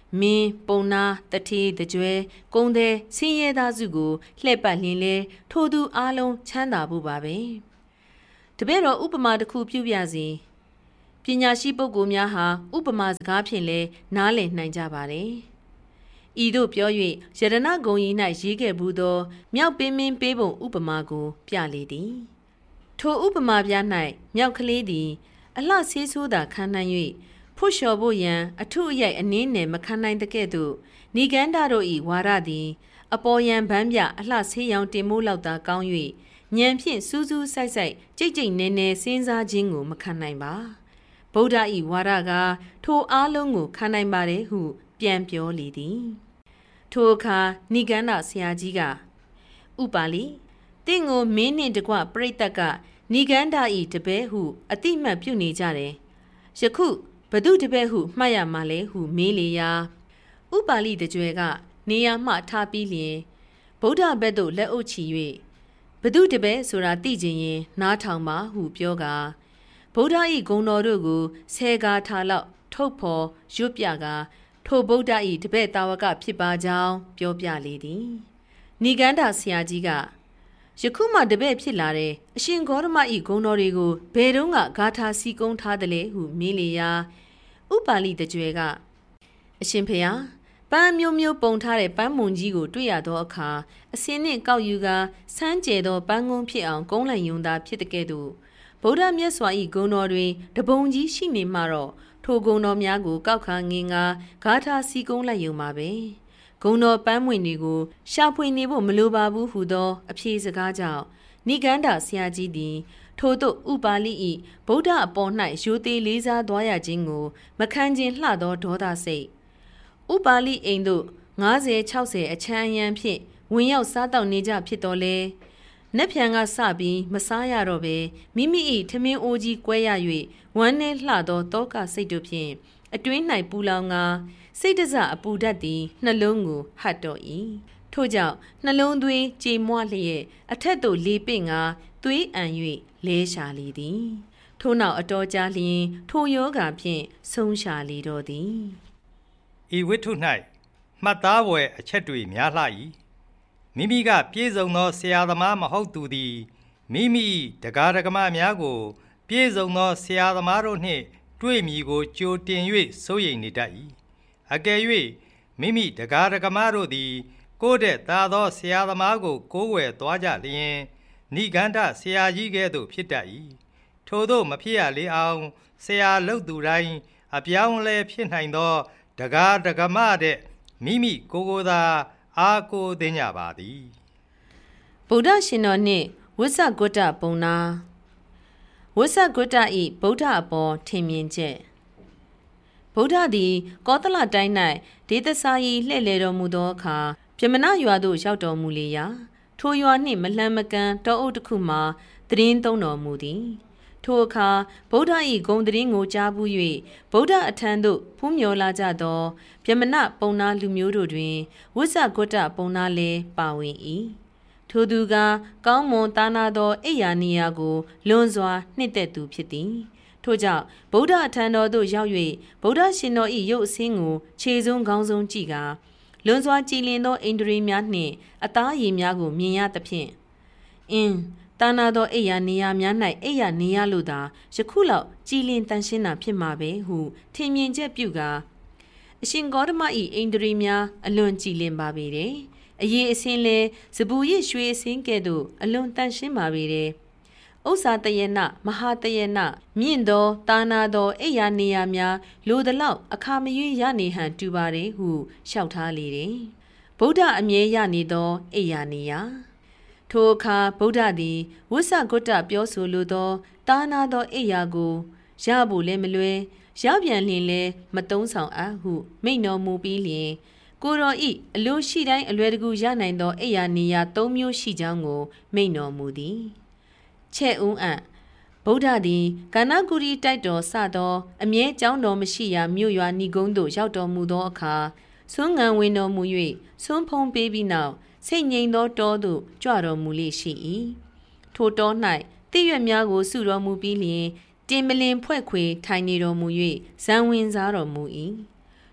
မင်းပုံနာတထေးတကြွဲကုန်းတဲ့ဆင်းရဲသားစုကိုလှည့်ပတ်လင်းလဲထိုသူအားလုံးချမ်းသာဖို့ပါပဲတပည့်တော်ဥပမာတစ်ခုပြုပြစီပညာရှိပုဂ္ဂိုလ်များဟာဥပမာစကားဖြင့်လဲနားလည်နိုင်ကြပါတယ်ဤသို့ပြော၍ယရဏဂုံကြီး၌ရေးခဲ့ဘူးသောမြောက်ပင်မင်းပေးပုံဥပမာကိုပြလေသည်ထိုဥပမာပြ၌မြောက်ကလေးသည်အလှဆေးဆိုးသာခံနိုင်၍ဖို့လျှော်ဖို့ရန်အထုအရိုက်အနည်းနယ်မခံနိုင်တဲ့ကဲ့သို့နိဂန္ဓတို့၏ဝါရသည်အပေါ်ယံဗန်းပြအလှဆေးရောင်တင်မိုးလောက်သာကောင်း၍ဉာဏ်ဖြင့်စူးစူးဆိုက်ဆိုက်ကြိတ်ကြိတ်နဲနဲစဉ်းစားခြင်းကိုမခံနိုင်ပါဗုဒ္ဓ၏ဝါရကထိုအားလုံးကိုခံနိုင်ပါတယ်ဟုပြန်ပြောလေသည်ထိုအခါနိဂန္ဓဆရာကြီးကဥပါလိတင့်ကိုမင်းနှင့်တကွပရိသတ်ကနိဂန္ဓ၏တပည့်ဟုအတိမတ်ပြုနေကြတယ်ယခုဘသူတပည့်ဟုမှတ်ရမှာလဲဟုမေးလေရာဥပါလိတကြွယ်ကနေရာမှထားပြီးလျင်ဗုဒ္ဓဘက်သို့လက်အုပ်ချီ၍ဘသူတပည့်ဆိုတာသိချင်ရင်နားထောင်ပါဟုပြောကာဗုဒ္ဓ၏ဂုဏ်တော်တို့ကိုဆယ်ကားထားလောက်ထုတ်ဖော်ရွတ်ပြကာထိုဗုဒ္ဓ၏တပည့်တာဝကဖြစ်ပါကြောင်းပြောပြလေသည်နိဂန္ဓဆရာကြီးကယခုမှတပည့်ဖြစ်လာတဲ့အရှင်ဂေါတမ၏ဂုဏ်တော်တွေကိုဘယ်တော့ကဂါထာစီကုံးထားတယ်လေဟုမေးလေရာဥပါလိတကြွယ်ကအရှင်ဖေဟာပန်းမျိုးမျိုးပုံထားတဲ့ပန်းမုံကြီးကိုတွေ့ရသောအခါအစင်းနှင့်ကောက်ယူကာဆန်းကျဲသောပန်းကုန်းဖြစ်အောင်ကုန်းလိုက်ယုံသာဖြစ်တဲ့ကဲ့သို့ဗုဒ္ဓမြတ်စွာ၏ဂုဏ်တော်တွင်တပုံကြီးရှိနေမှတော့ထိုဂုဏ်တော်များကိုကောက်ခါငင်ကာဂါထာစီကုံးလိုက်ယုံပါပဲဂုဏ်တော်ပန်းမွင့်တွေကိုရှာဖွေနေဖို့မလိုပါဘူးဟုသောအဖြေစကားကြောင့်နိဂန္ဓဆရာကြီးသည်ထို့သို့ဥပါလိ၏ဗုဒ္ဓအပေါ်၌ရိုသေလေးစားသွားရခြင်းကိုမခံခြင်းလှသောဒေါသစိတ်ဥပါလိအိမ်သို့50-60အချမ်းအယံဖြင့်ဝင်ရောက်စားတောက်နေကြဖြစ်တော်လဲနက်ဖြန်ကစပြီးမစားရတော့ပဲမိမိ၏ထမင်းအိုးကြီးကွဲရ၍ဝမ်းနဲ့လှသောတောကစိတ်တို့ဖြင့်အတွင်း၌ပူလောင်ကာစိတ်တစအပူဓာတ်သည်နှလုံးကိုဟတ်တော်၏ထို့ကြောင့်နှလုံးသွေးကြေမွလျက်အထက်သို့လေးပင့်ကာသွေးအံ၍လဲရှာလေသည်ထို့နောက်အတော်ကြာလျင်ထိုယောဂါဖြင့်ဆုံးရှာလေတော်သည်ဤဝိထု၌မှတ်သားဖွယ်အချက်တွေများလှ၏မိမိကပြည့်စုံသောဆရာသမားမဟုတ်သူသည်မိမိတရားဓမ္မများကိုပြည့်စုံသောဆရာသမားတို့နှင့်တွေ့မည်ကိုကြိုတင်၍စိုးရိမ်နေတတ်၏အကယ်၍မိမိတရားဓမ္မတို့သည်ကိုယ်တဲ့သာသောဆရာသမားကိုကိုးကွယ်သွားကြလျင်နိဂန္ဓဆရာကြီးကဲ့သို့ဖြစ်တတ်၏ထို့သောမဖြစ်ရလေအောင်ဆရာလုပ်သူတိုင်းအပြောင်းလဲဖြစ်နိုင်သောတရားဓမ္မတဲ့မိမိကိုယ်သာအားကိုးသင်ကြပါသည်ဗုဒ္ဓရှင်တော်နှင့်ဝိသဂုတ္တပုံနာဝိသဂုတ္တ၏ဗုဒ္ဓအပေါ်ထင်မြင်ချက်ဗုဒ္ဓသည်ကောသလတိုင်း၌ဒေသစာယီလှည့်လည်တော်မူသောအခါပြမနာရွာသို့ရောက်တော်မူလေရာထိုရွာနှင့်မလှမ်းမကမ်းတောအုပ်တစ်ခုမှာသတင်းသုံးတော်မူသည်ထိုအခါဗုဒ္ဓ၏ဂုဏ်သတင်းကိုကြားဘူး၍ဗုဒ္ဓအထံသို့ဖူးမြော်လာကြသောပြမနာပုံနာလူမျိုးတို့တွင်ဝိသဂုတ္တပုံနာလည်းပါဝင်၏ထိုသူကကောင်းမွန်သားနာသောအိယာနီယာကိုလွန်စွာနှစ်သက်သူဖြစ်သည်ထို့ကြောင့်ဗုဒ္ဓအထံတော်သို့ရောက်၍ဗုဒ္ဓရှင်တော်၏ရုပ်အဆင်းကိုခြေဆုံးခေါင်းဆုံးကြည့်ကာလွန်စွာကြည်လင်သောအိန္ဒြေများနှင့်အသားရည်များကိုမြင်ရသဖြင့်တာနာသောအိယာနေရများ၌အိယာနေရလို့သာယခုလောက်ကြည်လင်တန်ရှင်းတာဖြစ်မှာပဲဟုထင်မြင်ချက်ပြုကာအရှင်ဂေါတမ၏အိန္ဒြေများအလွန်ကြည်လင်ပါပေတယ်အရေးအစင်းလဲစပူရစ်ရွှေအစင်းကဲ့သို့အလွန်တန်ရှင်းပါပေတယ်ဥစ္စာတယနာမဟာတယနာမြင့်သောတာနာသောအိယာနေရများလိုသလောက်အခါမရွေးရနေဟန်တူပါတယ်ဟုလျှောက်ထားလေတယ်ဗုဒ္ဓအမြဲရနေသောအိယာနေရထိုအခါဗုဒ္ဓသည်ဝိသဂုတ္တပြောဆိုလိုသောတာနာသောအိယာကိုရဖို့လည်းမလွယ်ရပြန်လျင်လည်းမတုံးဆောင်အပ်ဟုမိန့်တော်မူပြီးလျင်ကိုတော်ဤအလိုရှိတိုင်းအလွယ်တကူရနိုင်သောအိယာနေရ၃မျိုးရှိကြောင်းကိုမိန့်တော်မူသည်ချက်ဦးအံ့ဗုဒ္ဓသည်ကာနကုရီတိုက်တော်စသောအမြဲကြောင်းတော်မရှိရာမြို့ရွာဏီကုန်းသို့ရောက်တော်မူသောအခါဆွမ်းငံဝင်တော်မူ၍ဆွမ်းဖုံးပေးပြီးနောက်စိတ်ငြိမ်သောတောသို့ကြွတော်မူလေရှိ၏ထိုတော၌တိရွက်များကိုစုတော်မူပြီးလျင်တင်မလင်ဖွဲ့ခွေထိုင်နေတော်မူ၍ဇံဝင်စားတော်မူ၏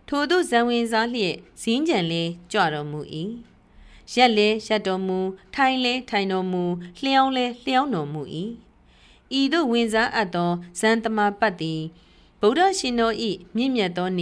ထိုသို့ဇံဝင်စားလျက်ဇင်းကြံလဲကြွတော်မူ၏ရက်လဲရက်တော်မူထိုင်လဲထိုင်တော်မူလျှောင်းလဲလျှောင်းတော်မူ၏ဤသို့ဝင်စားအပ်သောဇန်တမပတ်သည်ဗုဒ္ဓရှင်တော်၏မြင့်မြတ်သော